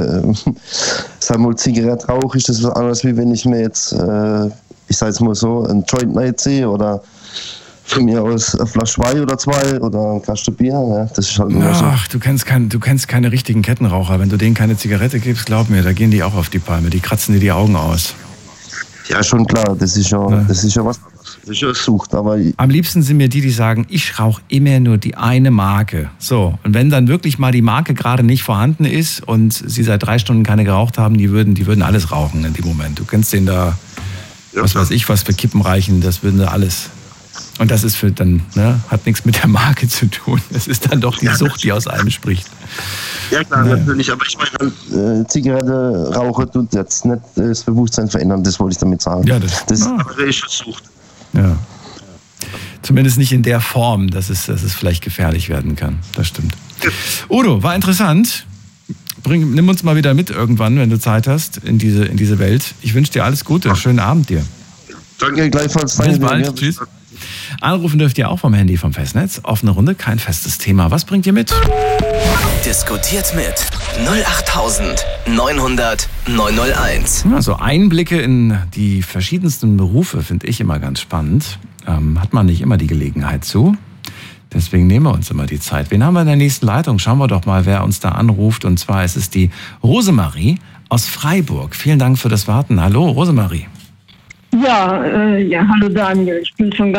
sag mal Zigarette rauche, ist das was anderes, wie wenn ich mir jetzt, ich sage jetzt mal so, ein Joint reinziehe oder von mir aus eine Flasche Wein oder zwei oder ein Kasten Bier. Ja? Das ist halt immer so. Ach, du kennst keine richtigen Kettenraucher. Wenn du denen keine Zigarette gibst, glaub mir, da gehen die auch auf die Palme. Die kratzen dir die Augen aus. Ja, schon klar. Das ist ja was. Das ist ja Sucht. Aber am liebsten sind mir die sagen, ich rauche immer nur die eine Marke. So, und wenn dann wirklich mal die Marke gerade nicht vorhanden ist und sie seit 3 Stunden keine geraucht haben, die würden alles rauchen in dem Moment. Du kennst den da, ja, was weiß ich, was für Kippen reichen, das würden sie alles. Und das ist für dann, ne, hat nichts mit der Marke zu tun. Es ist dann doch die Sucht, die aus einem spricht. Ja klar, natürlich, aber ich meine, Zigarette rauchen tut jetzt nicht das Bewusstsein verändern, das wollte ich damit sagen. Ja, das ist eine Sucht. Ja. Zumindest nicht in der Form, dass es vielleicht gefährlich werden kann. Das stimmt. Udo, war interessant. Nimm uns mal wieder mit irgendwann, wenn du Zeit hast, in diese Welt. Ich wünsche dir alles Gute. Schönen Abend dir. Danke, gleichfalls. Bis bald. Tschüss. Anrufen dürft ihr auch vom Handy vom Festnetz. Offene Runde, kein festes Thema. Was bringt ihr mit? Diskutiert mit 08900 901. Ja, so Einblicke in die verschiedensten Berufe finde ich immer ganz spannend. Hat man nicht immer die Gelegenheit zu. Deswegen nehmen wir uns immer die Zeit. Wen haben wir in der nächsten Leitung? Schauen wir doch mal, wer uns da anruft. Und zwar ist es die Rosemarie aus Freiburg. Vielen Dank für das Warten. Hallo, Rosemarie. Ja, hallo Daniel. Ich bin schon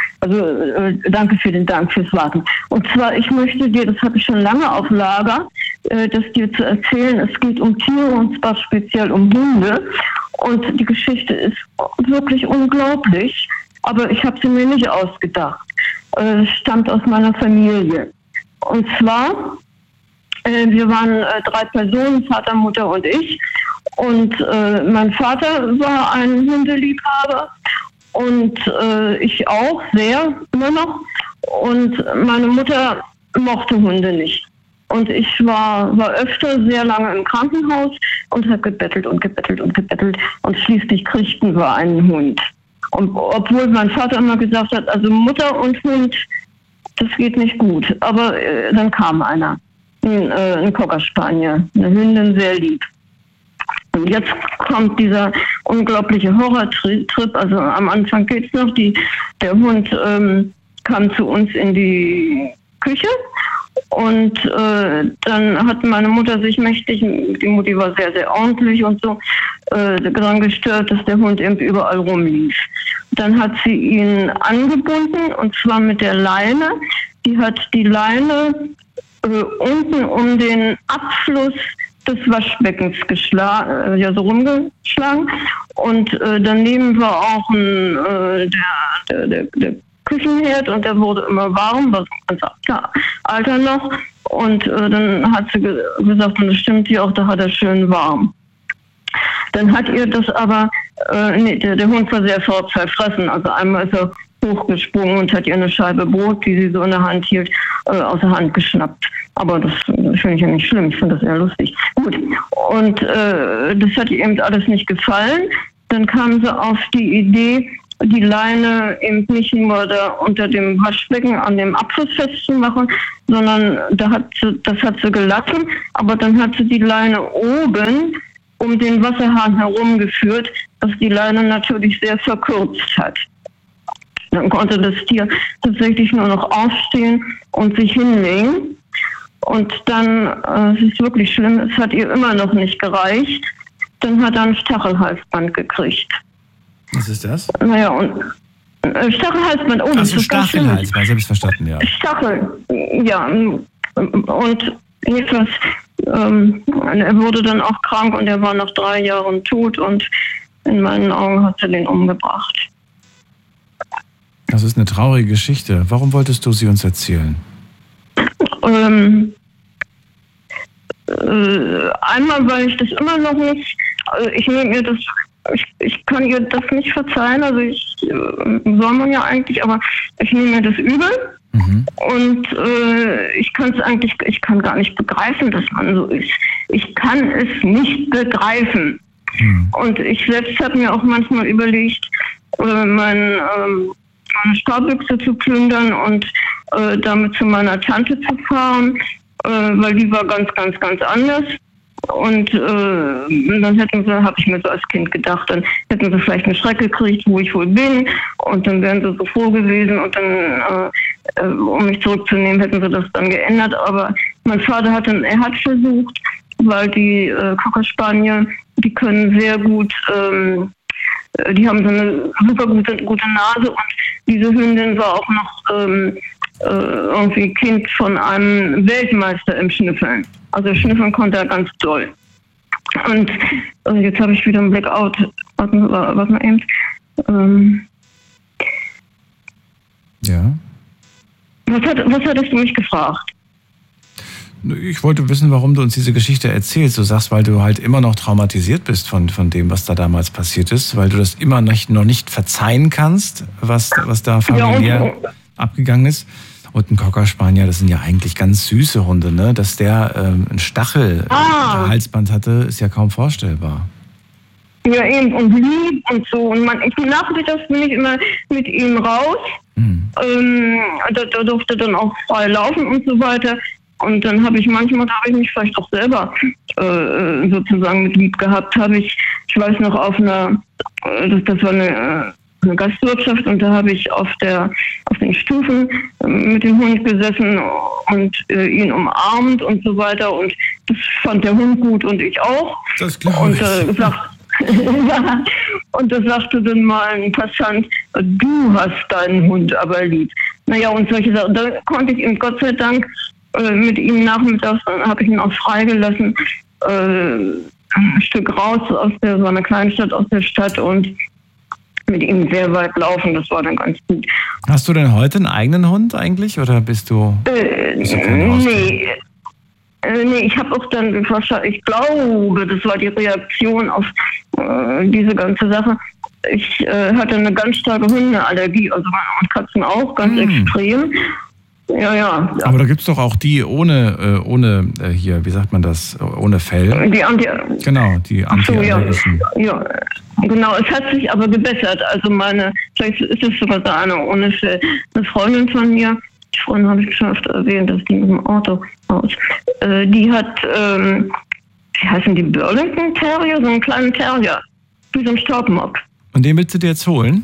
danke für den Dank fürs Warten. Und zwar, ich möchte dir, das habe ich schon lange auf Lager, das dir zu erzählen. Es geht um Tiere und zwar speziell um Hunde. Und die Geschichte ist wirklich unglaublich, aber ich habe sie mir nicht ausgedacht. Es stammt aus meiner Familie. Und zwar, wir waren 3 Personen, Vater, Mutter und ich. Und mein Vater war ein Hundeliebhaber und ich auch sehr, immer noch. Und meine Mutter mochte Hunde nicht. Und ich war öfter sehr lange im Krankenhaus und habe gebettelt und schließlich kriegten wir einen Hund. Und obwohl mein Vater immer gesagt hat, also Mutter und Hund, das geht nicht gut. Aber dann kam einer, ein Cocker Spaniel, eine Hündin, sehr lieb. Und jetzt kommt dieser unglaubliche Horrortrip. Also am Anfang geht's noch. Der Hund kam zu uns in die Küche und dann hat meine Mutter sich mächtig, die Mutti war sehr, sehr ordentlich und so, daran gestört, dass der Hund eben überall rumlief. Dann hat sie ihn angebunden und zwar mit der Leine. Die hat die Leine unten um den Abfluss des Waschbeckens so rumgeschlagen und daneben war auch der Küchenherd und der wurde immer warm, war so ein ganz alter noch und dann hat sie gesagt, und das stimmt hier auch, da hat er schön warm. Dann hat ihr das aber, der Hund war sehr verfressen, also einmal ist er hochgesprungen und hat ihr eine Scheibe Brot, die sie so in der Hand hielt, aus der Hand geschnappt. Aber das finde ich ja nicht schlimm, ich finde das eher lustig. Gut, und das hat ihr eben alles nicht gefallen. Dann kam sie auf die Idee, die Leine eben nicht nur da unter dem Waschbecken an dem Abfluss festzumachen, sondern das hat sie gelassen, aber dann hat sie die Leine oben um den Wasserhahn herumgeführt, was die Leine natürlich sehr verkürzt hat. Dann konnte das Tier tatsächlich nur noch aufstehen und sich hinlegen. Und dann, es ist wirklich schlimm, es hat ihr immer noch nicht gereicht. Dann hat er ein Stachelhalsband gekriegt. Was ist das? Naja, und Stachelhalsband. Oh, das ist Stachelhalsband, das habe ich verstanden, ja. Stachel, ja. Und jedenfalls, er wurde dann auch krank und er war nach 3 Jahren tot und in meinen Augen hat sie den umgebracht. Das ist eine traurige Geschichte. Warum wolltest du sie uns erzählen? Einmal, weil ich das immer noch nicht, ich nehme mir das, ich kann ihr das nicht verzeihen, also soll man ja eigentlich, aber ich nehme mir das übel. Und ich kann gar nicht begreifen, dass man so ist. Ich kann es nicht begreifen. Und ich selbst habe mir auch manchmal überlegt, meine Starbüchse zu plündern und damit zu meiner Tante zu fahren, weil die war ganz, ganz, ganz anders. Und dann habe ich mir so als Kind gedacht, dann hätten sie vielleicht einen Schreck gekriegt, wo ich wohl bin. Und dann wären sie so froh gewesen. Und dann, um mich zurückzunehmen, hätten sie das dann geändert. Aber mein Vater hat versucht, weil die Cocker Spaniel, die können sehr gut, die haben so eine super gute Nase. Und diese Hündin war auch noch irgendwie Kind von einem Weltmeister im Schnüffeln. Also schnüffeln konnte er ganz toll. Und jetzt habe ich wieder einen Blackout. Warte mal eben. Ja. Was hattest du mich gefragt? Ich wollte wissen, warum du uns diese Geschichte erzählst. Du sagst, weil du halt immer noch traumatisiert bist von dem, was da damals passiert ist, weil du das immer noch nicht verzeihen kannst, was da familiär abgegangen ist. Und ein Cocker Spaniel, das sind ja eigentlich ganz süße Hunde, ne? Dass der ein Stachelhalsband hatte, ist ja kaum vorstellbar. Ja, eben, und lieb und so. Und nachmittags bin ich immer mit ihm raus. Da durfte dann auch frei laufen und so weiter. Und dann habe ich mich vielleicht auch selber sozusagen mit lieb gehabt. Ich weiß noch, das war eine Gastwirtschaft und da habe ich auf den Stufen mit dem Hund gesessen und ihn umarmt und so weiter und das fand der Hund gut und ich auch. Das glaube ich. Und da sagte dann mal ein Passant, du hast deinen Hund aber lieb. Naja, und solche Sachen. Da konnte ich ihm Gott sei Dank mit ihm nachmittags, dann habe ich ihn auch freigelassen, ein Stück raus so war eine Kleinstadt aus der Stadt und mit ihm sehr weit laufen, das war dann ganz gut. Hast du denn heute einen eigenen Hund eigentlich oder bist du nee, ich habe auch dann, ich glaube, das war die Reaktion auf diese ganze Sache. Ich hatte eine ganz starke Hundeallergie, also und Katzen auch, ganz extrem. Ja. Aber da gibt es doch auch die ohne hier, wie sagt man das, ohne Fell. Die antiallergischen. Ja, genau, es hat sich aber gebessert. Also vielleicht ist es sogar so eine ohne Fell. Eine Freundin von mir, die Freundin habe ich schon öfter erwähnt, das ging im Auto aus. Die hat, wie heißen die, Burlington Terrier, so einen kleinen Terrier, wie so ein Staubmock. Und den willst du dir jetzt holen?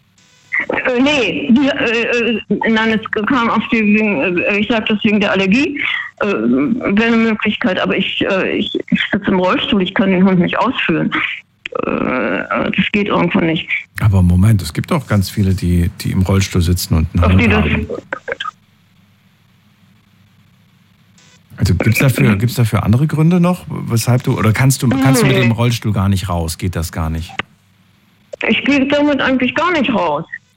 Nein, es kam auf ich sage das wegen der Allergie, wäre eine Möglichkeit, aber ich sitze im Rollstuhl, ich kann den Hund nicht ausführen. Das geht irgendwo nicht. Aber Moment, es gibt auch ganz viele, die im Rollstuhl sitzen und einen Hund haben. Also gibt's dafür andere Gründe noch, weshalb kannst du mit dem Rollstuhl gar nicht raus? Geht das gar nicht? Ich gehe damit eigentlich gar nicht raus.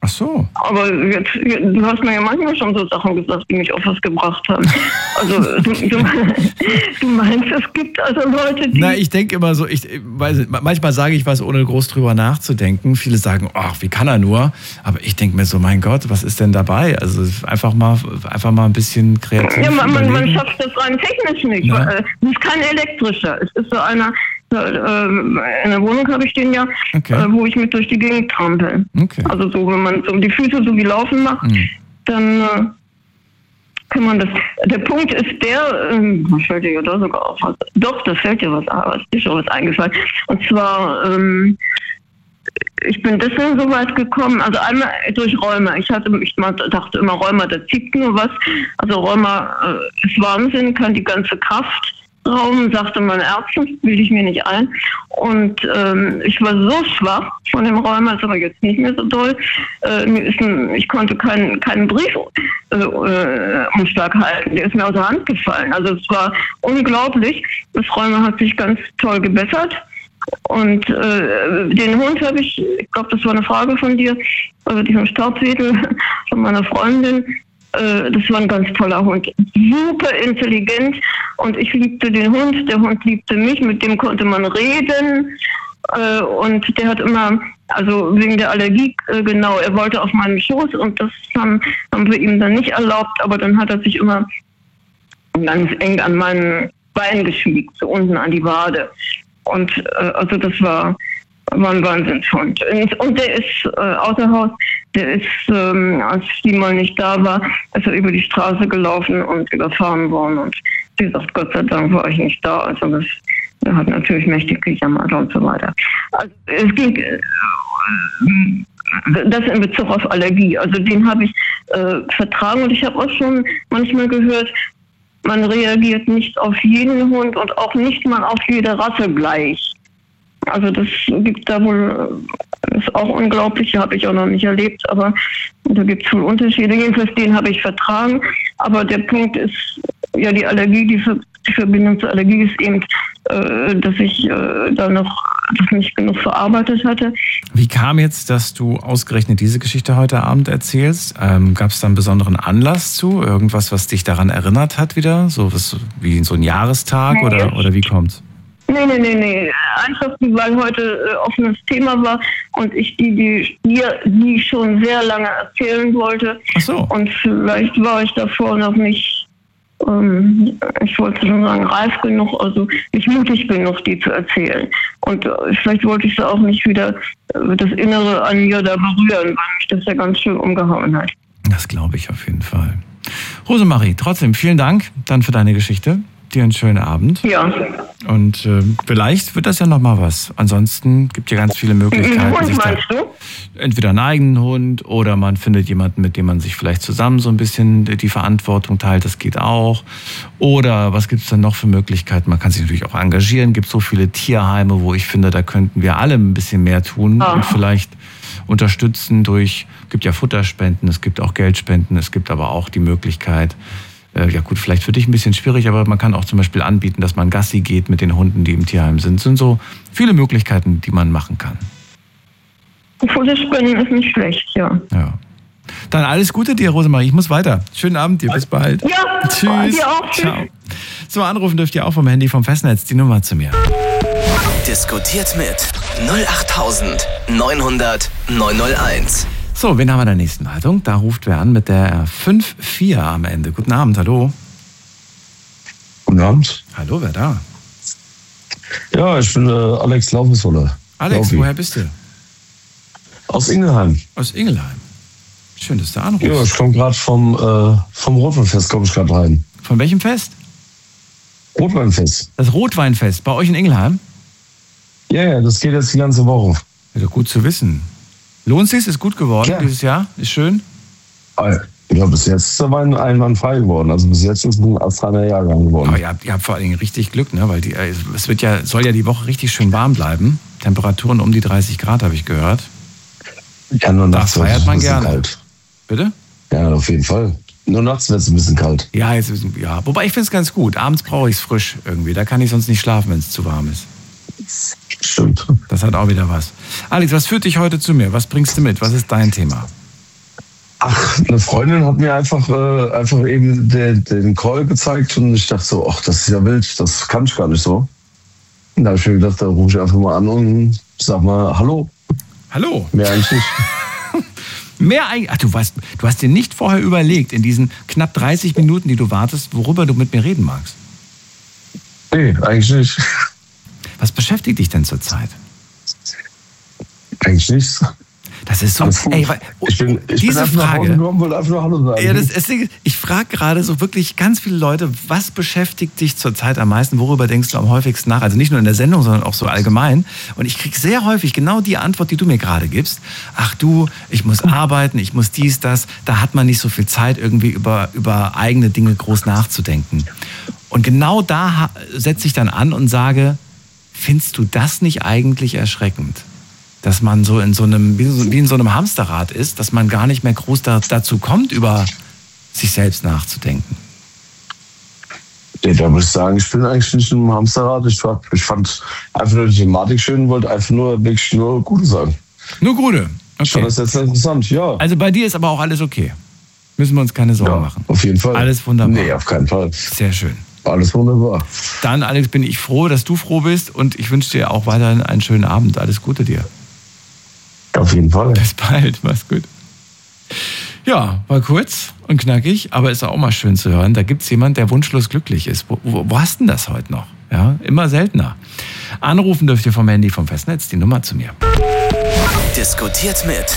Ach so. Aber jetzt, du hast mir ja manchmal schon so Sachen gesagt, die mich auf was gebracht haben. Also du meinst, es gibt also Leute, die... Na, ich denke immer so, manchmal sage ich was, ohne groß drüber nachzudenken. Viele sagen, ach, wie kann er nur? Aber ich denke mir so, mein Gott, was ist denn dabei? Also einfach mal ein bisschen kreativ. Ja, man schafft das rein technisch nicht. Ja. Es ist kein elektrischer. Es ist so einer... In der Wohnung habe ich den ja, wo ich mit durch die Gegend trampel. Okay. Also so, wenn man so die Füße so wie laufen macht, dann kann man das. Der Punkt ist der, fällt dir ja da sogar auf was. Doch, das fällt dir was auf, ist schon was eingefallen. Und zwar, ich bin deswegen so weit gekommen, also einmal durch Rheuma. Ich dachte immer, Rheuma, da zieht nur was. Also Rheuma ist Wahnsinn, kann die ganze Kraft Raum, sagte meine Ärztin, bilde ich mir nicht ein. Und ich war so schwach von dem Rheuma, ist aber jetzt nicht mehr so doll. Ich konnte keinen Briefumschlag halten, der ist mir aus der Hand gefallen. Also es war unglaublich. Das Rheuma hat sich ganz toll gebessert. Und den Hund habe ich glaube, das war eine Frage von dir, also diesen Staubwedel von meiner Freundin. Das war ein ganz toller Hund. Super intelligent. Und ich liebte den Hund. Der Hund liebte mich. Mit dem konnte man reden. Und der hat immer, also wegen der Allergie, genau, er wollte auf meinen Schoß. Und das haben wir ihm dann nicht erlaubt. Aber dann hat er sich immer ganz eng an meinen Bein geschmiegt, so unten an die Wade. Und also das war ein Wahnsinnshund. Und der ist außer Haus, der ist, als die mal nicht da war, ist er über die Straße gelaufen und überfahren worden. Und sie sagt, Gott sei Dank war ich nicht da. Also der hat natürlich mächtig gejammert und so weiter. Also es ging das in Bezug auf Allergie. Also den habe ich vertragen und ich habe auch schon manchmal gehört, man reagiert nicht auf jeden Hund und auch nicht mal auf jede Rasse gleich. Also das gibt da wohl, ist auch unglaublich, habe ich auch noch nicht erlebt, aber da gibt es wohl Unterschiede. Jedenfalls den habe ich vertragen, aber der Punkt ist, ja die Allergie, die Verbindung zur Allergie ist eben, dass ich da noch das nicht genug verarbeitet hatte. Wie kam jetzt, dass du ausgerechnet diese Geschichte heute Abend erzählst? Gab es da einen besonderen Anlass zu? Irgendwas, was dich daran erinnert hat wieder? So was wie so ein Jahrestag oder wie kommt's? Nee. Einfach, weil heute offenes Thema war und ich die schon sehr lange erzählen wollte. Ach so. Und vielleicht war ich davor noch nicht, ich wollte schon sagen, reif genug, also nicht mutig genug, die zu erzählen. Und vielleicht wollte ich sie auch nicht wieder das Innere an mir da berühren, weil mich das ja ganz schön umgehauen hat. Das glaube ich auf jeden Fall. Rosemarie, trotzdem vielen Dank dann für deine Geschichte. Dir einen schönen Abend. Ja. Und vielleicht wird das ja nochmal was. Ansonsten gibt es ja ganz viele Möglichkeiten. Hund meinst du? Entweder einen eigenen Hund oder man findet jemanden, mit dem man sich vielleicht zusammen so ein bisschen die Verantwortung teilt. Das geht auch. Oder was gibt es dann noch für Möglichkeiten? Man kann sich natürlich auch engagieren. Es gibt so viele Tierheime, wo ich finde, da könnten wir alle ein bisschen mehr tun und vielleicht unterstützen durch, es gibt ja Futterspenden, es gibt auch Geldspenden, es gibt aber auch die Möglichkeit, ja gut, vielleicht für dich ein bisschen schwierig, aber man kann auch zum Beispiel anbieten, dass man Gassi geht mit den Hunden, die im Tierheim sind. Es sind so viele Möglichkeiten, die man machen kann. Futterspenden ist nicht schlecht, ja. Dann alles Gute dir, Rosemarie. Ich muss weiter. Schönen Abend dir. Bis bald. Ja, tschüss. Dir auch. Ciao. So, anrufen dürft ihr auch vom Handy vom Festnetz. Die Nummer zu mir. Diskutiert mit 08900 901. So, wen haben wir in der nächsten Leitung? Da ruft wer an mit der 54 am Ende. Guten Abend, hallo. Guten Abend. Hallo, wer da? Ja, ich bin Alex Laufenswolle. Alex, woher bist du? Aus Ingelheim. Aus Ingelheim. Schön, dass du anrufst. Ja, ich komme gerade vom Rotweinfest, komme ich gerade rein. Von welchem Fest? Rotweinfest. Das Rotweinfest, bei euch in Ingelheim? Ja, das geht jetzt die ganze Woche. Ja, gut zu wissen. Lohnt sich? Ist gut geworden dieses Jahr? Ist schön? Ja, bis jetzt ist der Wein einwandfrei geworden. Also bis jetzt ist ein astreiner Jahrgang geworden. Aber ihr habt vor allen Dingen richtig Glück, ne? Weil soll ja die Woche richtig schön warm bleiben. Temperaturen um die 30 Grad, habe ich gehört. Ja, nur nachts feiert man ein bisschen gerne. Kalt. Bitte? Ja, auf jeden Fall. Nur nachts wird es ein bisschen kalt. Ja, wobei ich finde es ganz gut. Abends brauche ich es frisch irgendwie. Da kann ich sonst nicht schlafen, wenn es zu warm ist. Stimmt. Das hat auch wieder was. Alex, was führt dich heute zu mir? Was bringst du mit? Was ist dein Thema? Ach, eine Freundin hat mir einfach eben den Call gezeigt und ich dachte so, ach, das ist ja wild, das kann ich gar nicht so. Und da habe ich mir gedacht, da rufe ich einfach mal an und sag mal Hallo. Hallo. Mehr eigentlich nicht. Mehr eigentlich. Ach, du hast dir nicht vorher überlegt, in diesen knapp 30 Minuten, die du wartest, worüber du mit mir reden magst? Nee, eigentlich nicht. Was beschäftigt dich denn zurzeit? Eigentlich nichts. Das ist so. Ey, diese Frage. Wollte einfach nur Hallo sagen. Ja, ich frage gerade so wirklich ganz viele Leute, was beschäftigt dich zurzeit am meisten? Worüber denkst du am häufigsten nach? Also nicht nur in der Sendung, sondern auch so allgemein. Und ich kriege sehr häufig genau die Antwort, die du mir gerade gibst. Ach du, ich muss arbeiten, ich muss dies, das. Da hat man nicht so viel Zeit, irgendwie über eigene Dinge groß nachzudenken. Und genau da setze ich dann an und sage, findest du das nicht eigentlich erschreckend? Dass man so in so einem, wie in so einem Hamsterrad ist, dass man gar nicht mehr groß dazu kommt, über sich selbst nachzudenken. Nee, da muss ich sagen, ich bin eigentlich nicht im Hamsterrad. Ich fand einfach nur die Thematik schön und wollte einfach wirklich nur Gute sagen. Nur Gute? Okay. Ich fand das jetzt interessant, ja. Also bei dir ist aber auch alles okay. Müssen wir uns keine Sorgen machen. Auf jeden Fall. Alles wunderbar. Nee, auf keinen Fall. Sehr schön. Alles wunderbar. Dann, Alex, bin ich froh, dass du froh bist und ich wünsche dir auch weiterhin einen schönen Abend. Alles Gute dir. Auf jeden Fall. Bis bald, mach's gut. Ja, war kurz und knackig, aber ist auch mal schön zu hören. Da gibt's jemand, der wunschlos glücklich ist. Wo hast denn das heute noch? Ja, immer seltener. Anrufen dürft ihr vom Handy vom Festnetz die Nummer zu mir. Diskutiert mit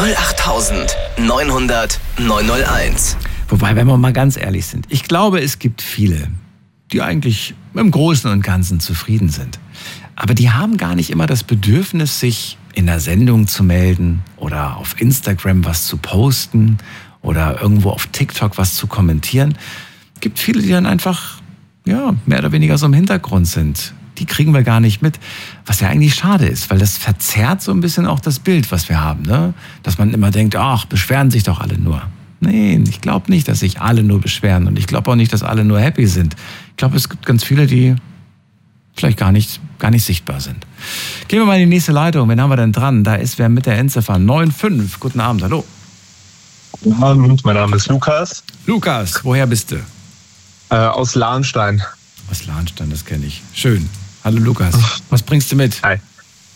08900 901. Wobei, wenn wir mal ganz ehrlich sind, ich glaube, es gibt viele, die eigentlich im Großen und Ganzen zufrieden sind. Aber die haben gar nicht immer das Bedürfnis, sich in der Sendung zu melden oder auf Instagram was zu posten oder irgendwo auf TikTok was zu kommentieren. Es gibt viele, die dann einfach, ja, mehr oder weniger so im Hintergrund sind. Die kriegen wir gar nicht mit, was ja eigentlich schade ist, weil das verzerrt so ein bisschen auch das Bild, was wir haben, ne? Dass man immer denkt, ach, beschweren sich doch alle nur. Nee, ich glaube nicht, dass sich alle nur beschweren und ich glaube auch nicht, dass alle nur happy sind. Ich glaube, es gibt ganz viele, die vielleicht gar nicht sichtbar sind. Gehen wir mal in die nächste Leitung. Wen haben wir denn dran? Da ist wer mit der Endziffer 95. Guten Abend, hallo. Guten Abend, mein Name ist Lukas. Lukas, woher bist du? Aus Lahnstein. Aus Lahnstein, das kenne ich. Schön. Hallo Lukas, was bringst du mit? Hi.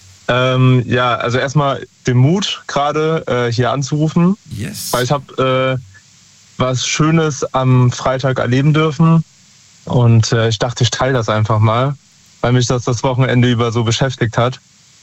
Ja, also erstmal den Mut, gerade hier anzurufen. Yes. Weil ich habe was Schönes am Freitag erleben dürfen. Und ich dachte, ich teile das einfach mal, weil mich das Wochenende über so beschäftigt hat.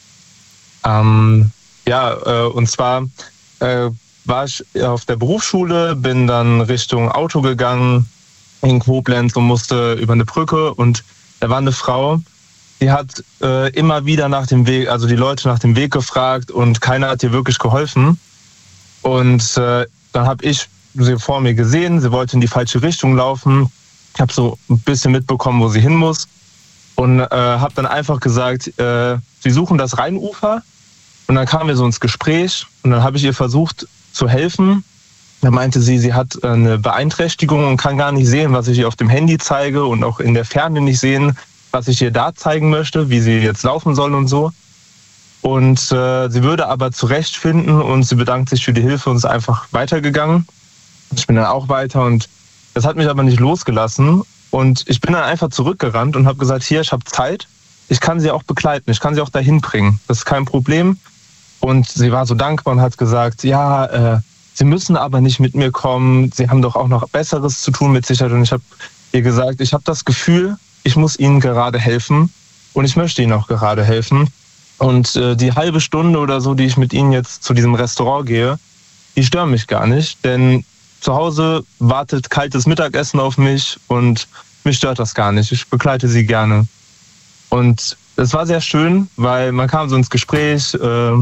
Und zwar war ich auf der Berufsschule, bin dann Richtung Auto gegangen in Koblenz und musste über eine Brücke. Und da war eine Frau, die hat immer wieder nach dem Weg, also die Leute nach dem Weg gefragt und keiner hat ihr wirklich geholfen. Und dann habe ich sie vor mir gesehen, sie wollte in die falsche Richtung laufen. Ich habe so ein bisschen mitbekommen, wo sie hin muss und habe dann einfach gesagt, sie suchen das Rheinufer. Und dann kamen wir so ins Gespräch und dann habe ich ihr versucht zu helfen. Da meinte sie hat eine Beeinträchtigung und kann gar nicht sehen, was ich ihr auf dem Handy zeige und auch in der Ferne nicht sehen, was ich ihr da zeigen möchte, wie sie jetzt laufen soll und so. Und sie würde aber zurechtfinden und sie bedankt sich für die Hilfe und ist einfach weitergegangen. Ich bin dann auch weiter und das hat mich aber nicht losgelassen. Und ich bin dann einfach zurückgerannt und habe gesagt, hier, ich habe Zeit. Ich kann sie auch begleiten, ich kann sie auch dahin bringen. Das ist kein Problem. Und sie war so dankbar und hat gesagt, ja, Sie müssen aber nicht mit mir kommen. Sie haben doch auch noch Besseres zu tun mit Sicherheit. Und ich habe ihr gesagt, ich habe das Gefühl, ich muss Ihnen gerade helfen. Und ich möchte Ihnen auch gerade helfen. Und die halbe Stunde oder so, die ich mit Ihnen jetzt zu diesem Restaurant gehe, die stören mich gar nicht. Denn zu Hause wartet kaltes Mittagessen auf mich und mich stört das gar nicht. Ich begleite Sie gerne. Und es war sehr schön, weil man kam so ins Gespräch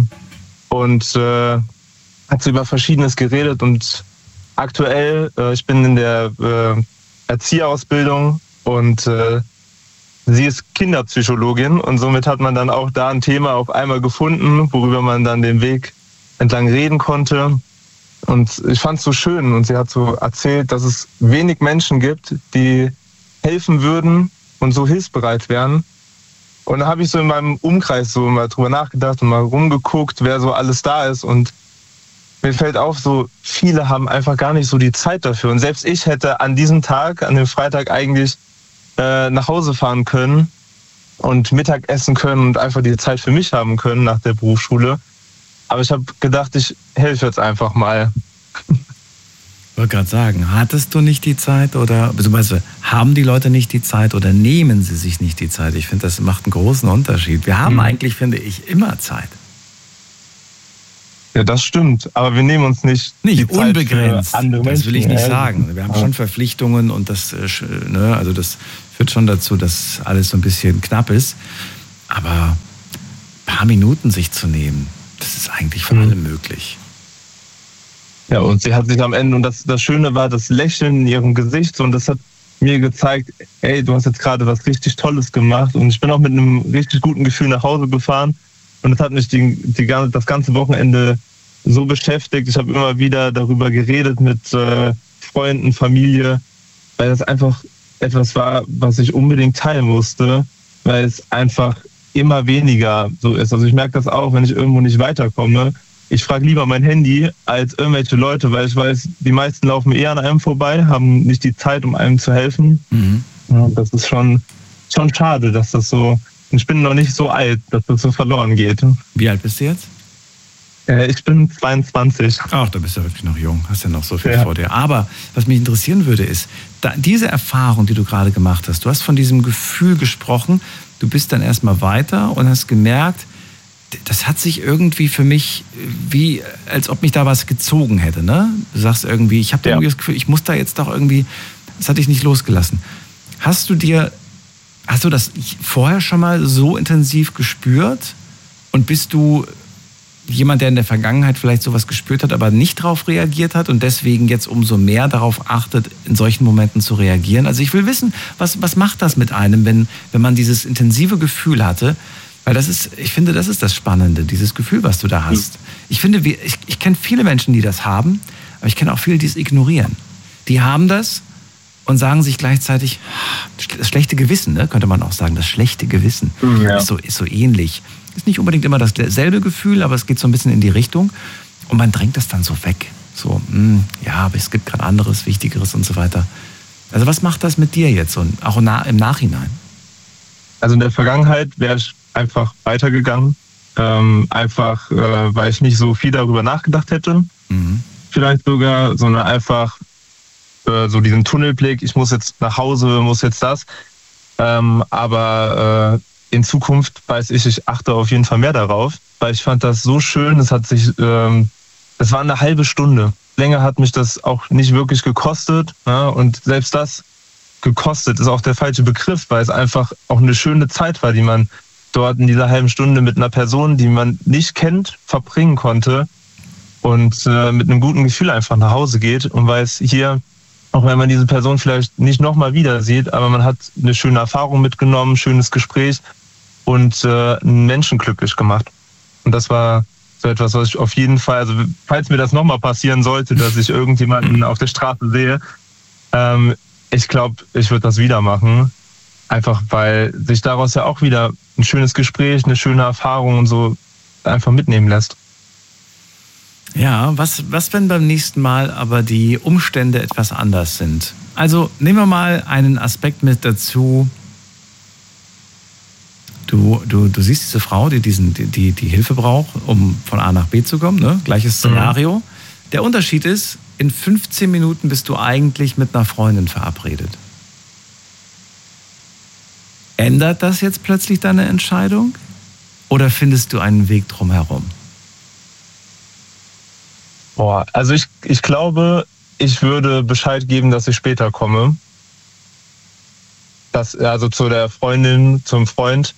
und hat so über Verschiedenes geredet. Und aktuell, ich bin in der Erzieherausbildung und sie ist Kinderpsychologin und somit hat man dann auch da ein Thema auf einmal gefunden, worüber man dann den Weg entlang reden konnte. Und ich fand es so schön und sie hat so erzählt, dass es wenig Menschen gibt, die helfen würden und so hilfsbereit wären. Und da habe ich so in meinem Umkreis so mal drüber nachgedacht und mal rumgeguckt, wer so alles da ist. Und mir fällt auf, so viele haben einfach gar nicht so die Zeit dafür. Und selbst ich hätte an diesem Tag, an dem Freitag eigentlich nach Hause fahren können und Mittag essen können und einfach die Zeit für mich haben können nach der Berufsschule. Aber ich habe gedacht, ich helfe jetzt einfach mal. Ich wollte gerade sagen, hattest du nicht die Zeit oder beziehungsweise haben die Leute nicht die Zeit oder nehmen sie sich nicht die Zeit? Ich finde, das macht einen großen Unterschied. Wir haben eigentlich, finde ich, immer Zeit. Ja, das stimmt. Aber wir nehmen uns nicht die Zeit unbegrenzt. Für andere Menschen. Das will ich nicht sagen. Wir haben schon Verpflichtungen und das, ne, also das führt schon dazu, dass alles so ein bisschen knapp ist. Aber ein paar Minuten sich zu nehmen, das ist eigentlich für alle möglich. Ja, und sie hat sich am Ende, und das Schöne war das Lächeln in ihrem Gesicht, und das hat mir gezeigt, ey, du hast jetzt gerade was richtig Tolles gemacht, und ich bin auch mit einem richtig guten Gefühl nach Hause gefahren, und das hat mich das ganze Wochenende so beschäftigt. Ich habe immer wieder darüber geredet mit Freunden, Familie, weil das einfach etwas war, was ich unbedingt teilen musste, weil es einfach immer weniger so ist. Also ich merke das auch, wenn ich irgendwo nicht weiterkomme. Ich frage lieber mein Handy als irgendwelche Leute, weil ich weiß, die meisten laufen an einem vorbei, haben nicht die Zeit, um einem zu helfen. Ja, das ist schon schade, dass das so... Ich bin noch nicht so alt, dass das so verloren geht. Wie alt bist du jetzt? Ich bin 22. Ach, da bist du wirklich noch jung, hast ja noch so viel vor dir. Aber was mich interessieren würde, ist, diese Erfahrung, die du gerade gemacht hast, du hast von diesem Gefühl gesprochen, du bist dann erstmal weiter und hast gemerkt, das hat sich irgendwie für mich, wie als ob mich da was gezogen hätte. Ne? Du sagst irgendwie, ich habe irgendwie das Gefühl, ich muss da jetzt doch irgendwie, das hat dich nicht losgelassen. Hast du das vorher schon mal so intensiv gespürt? Und bist du jemand, der in der Vergangenheit vielleicht sowas gespürt hat, aber nicht darauf reagiert hat und deswegen jetzt umso mehr darauf achtet, in solchen Momenten zu reagieren? Also ich will wissen, was macht das mit einem, wenn man dieses intensive Gefühl hatte? Weil ich finde, das ist das Spannende, dieses Gefühl, was du da hast. Ich finde, ich kenne viele Menschen, die das haben, aber ich kenne auch viele, die es ignorieren. Die haben das und sagen sich gleichzeitig, das schlechte Gewissen, ne, könnte man auch sagen, das schlechte Gewissen ist so ähnlich. Ist nicht unbedingt immer dasselbe Gefühl, aber es geht so ein bisschen in die Richtung und man drängt das dann so weg. So, ja, aber es gibt gerade anderes, Wichtigeres und so weiter. Also was macht das mit dir jetzt und auch im Nachhinein? Also in der Vergangenheit wäre ich einfach weitergegangen, weil ich nicht so viel darüber nachgedacht hätte. Vielleicht sogar, sondern einfach so diesen Tunnelblick, ich muss jetzt nach Hause, muss jetzt das. Aber in Zukunft weiß ich achte auf jeden Fall mehr darauf, weil ich fand das so schön, das war eine halbe Stunde. Länger hat mich das auch nicht wirklich gekostet, ja, und selbst das gekostet ist auch der falsche Begriff, weil es einfach auch eine schöne Zeit war, die man dort in dieser halben Stunde mit einer Person, die man nicht kennt, verbringen konnte und mit einem guten Gefühl einfach nach Hause geht und weiß, hier, auch wenn man diese Person vielleicht nicht nochmal wieder sieht, aber man hat eine schöne Erfahrung mitgenommen, schönes Gespräch und einen Menschen glücklich gemacht. Und das war so etwas, was ich auf jeden Fall, also falls mir das nochmal passieren sollte, dass ich irgendjemanden auf der Straße sehe, ich glaube, ich würde das wieder machen. Einfach weil sich daraus ja auch wieder ein schönes Gespräch, eine schöne Erfahrung und so einfach mitnehmen lässt. Ja, was wenn beim nächsten Mal aber die Umstände etwas anders sind? Also nehmen wir mal einen Aspekt mit dazu. Du siehst diese Frau, die Hilfe braucht, um von A nach B zu kommen, ne? Gleiches Szenario. Der Unterschied ist, in 15 Minuten bist du eigentlich mit einer Freundin verabredet. Ändert das jetzt plötzlich deine Entscheidung? Oder findest du einen Weg drumherum? Also ich glaube, ich würde Bescheid geben, dass ich später komme. Also zu der Freundin, zum Freund.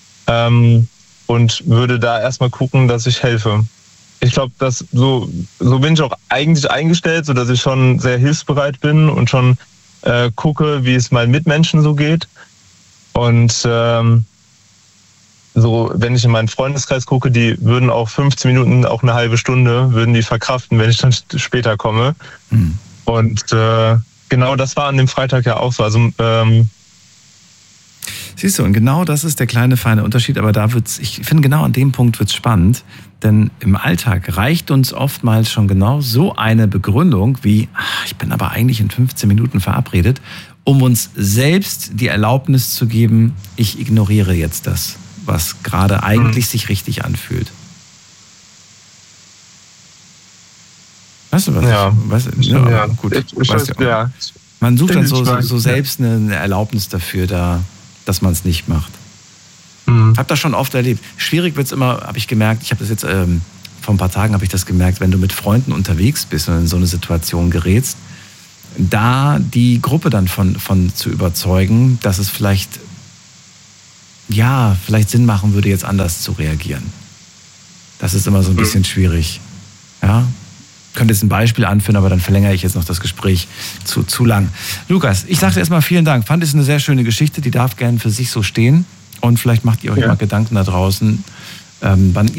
Und würde da erstmal gucken, dass ich helfe. Ich glaube, dass so bin ich auch eigentlich eingestellt, so dass ich schon sehr hilfsbereit bin und schon gucke, wie es meinen Mitmenschen so geht. Und so, wenn ich in meinen Freundeskreis gucke, die würden auch 15 Minuten, auch eine halbe Stunde, würden die verkraften, wenn ich dann später komme. Und genau das war an dem Freitag ja auch so. Also Siehst du, und genau das ist der kleine, feine Unterschied, aber ich finde, genau an dem Punkt wird's spannend, denn im Alltag reicht uns oftmals schon genau so eine Begründung wie, ich bin aber eigentlich in 15 Minuten verabredet, um uns selbst die Erlaubnis zu geben, ich ignoriere jetzt das, was gerade eigentlich sich richtig anfühlt. Weißt du was? Ja. Ja, gut. Man sucht dann so selbst eine Erlaubnis dafür, dass man es nicht macht. Hab das schon oft erlebt. Schwierig wird's immer, habe ich gemerkt, ich habe das jetzt, vor ein paar Tagen habe ich das gemerkt, wenn du mit Freunden unterwegs bist und in so eine Situation gerätst, da die Gruppe dann von zu überzeugen, dass es vielleicht Sinn machen würde, jetzt anders zu reagieren. Das ist immer so ein bisschen schwierig. Ja? Ich könnte jetzt ein Beispiel anführen, aber dann verlängere ich jetzt noch das Gespräch zu lang. Lukas, ich sage erstmal vielen Dank. Fand es eine sehr schöne Geschichte, die darf gerne für sich so stehen. Und vielleicht macht ihr euch mal Gedanken da draußen, wann ihr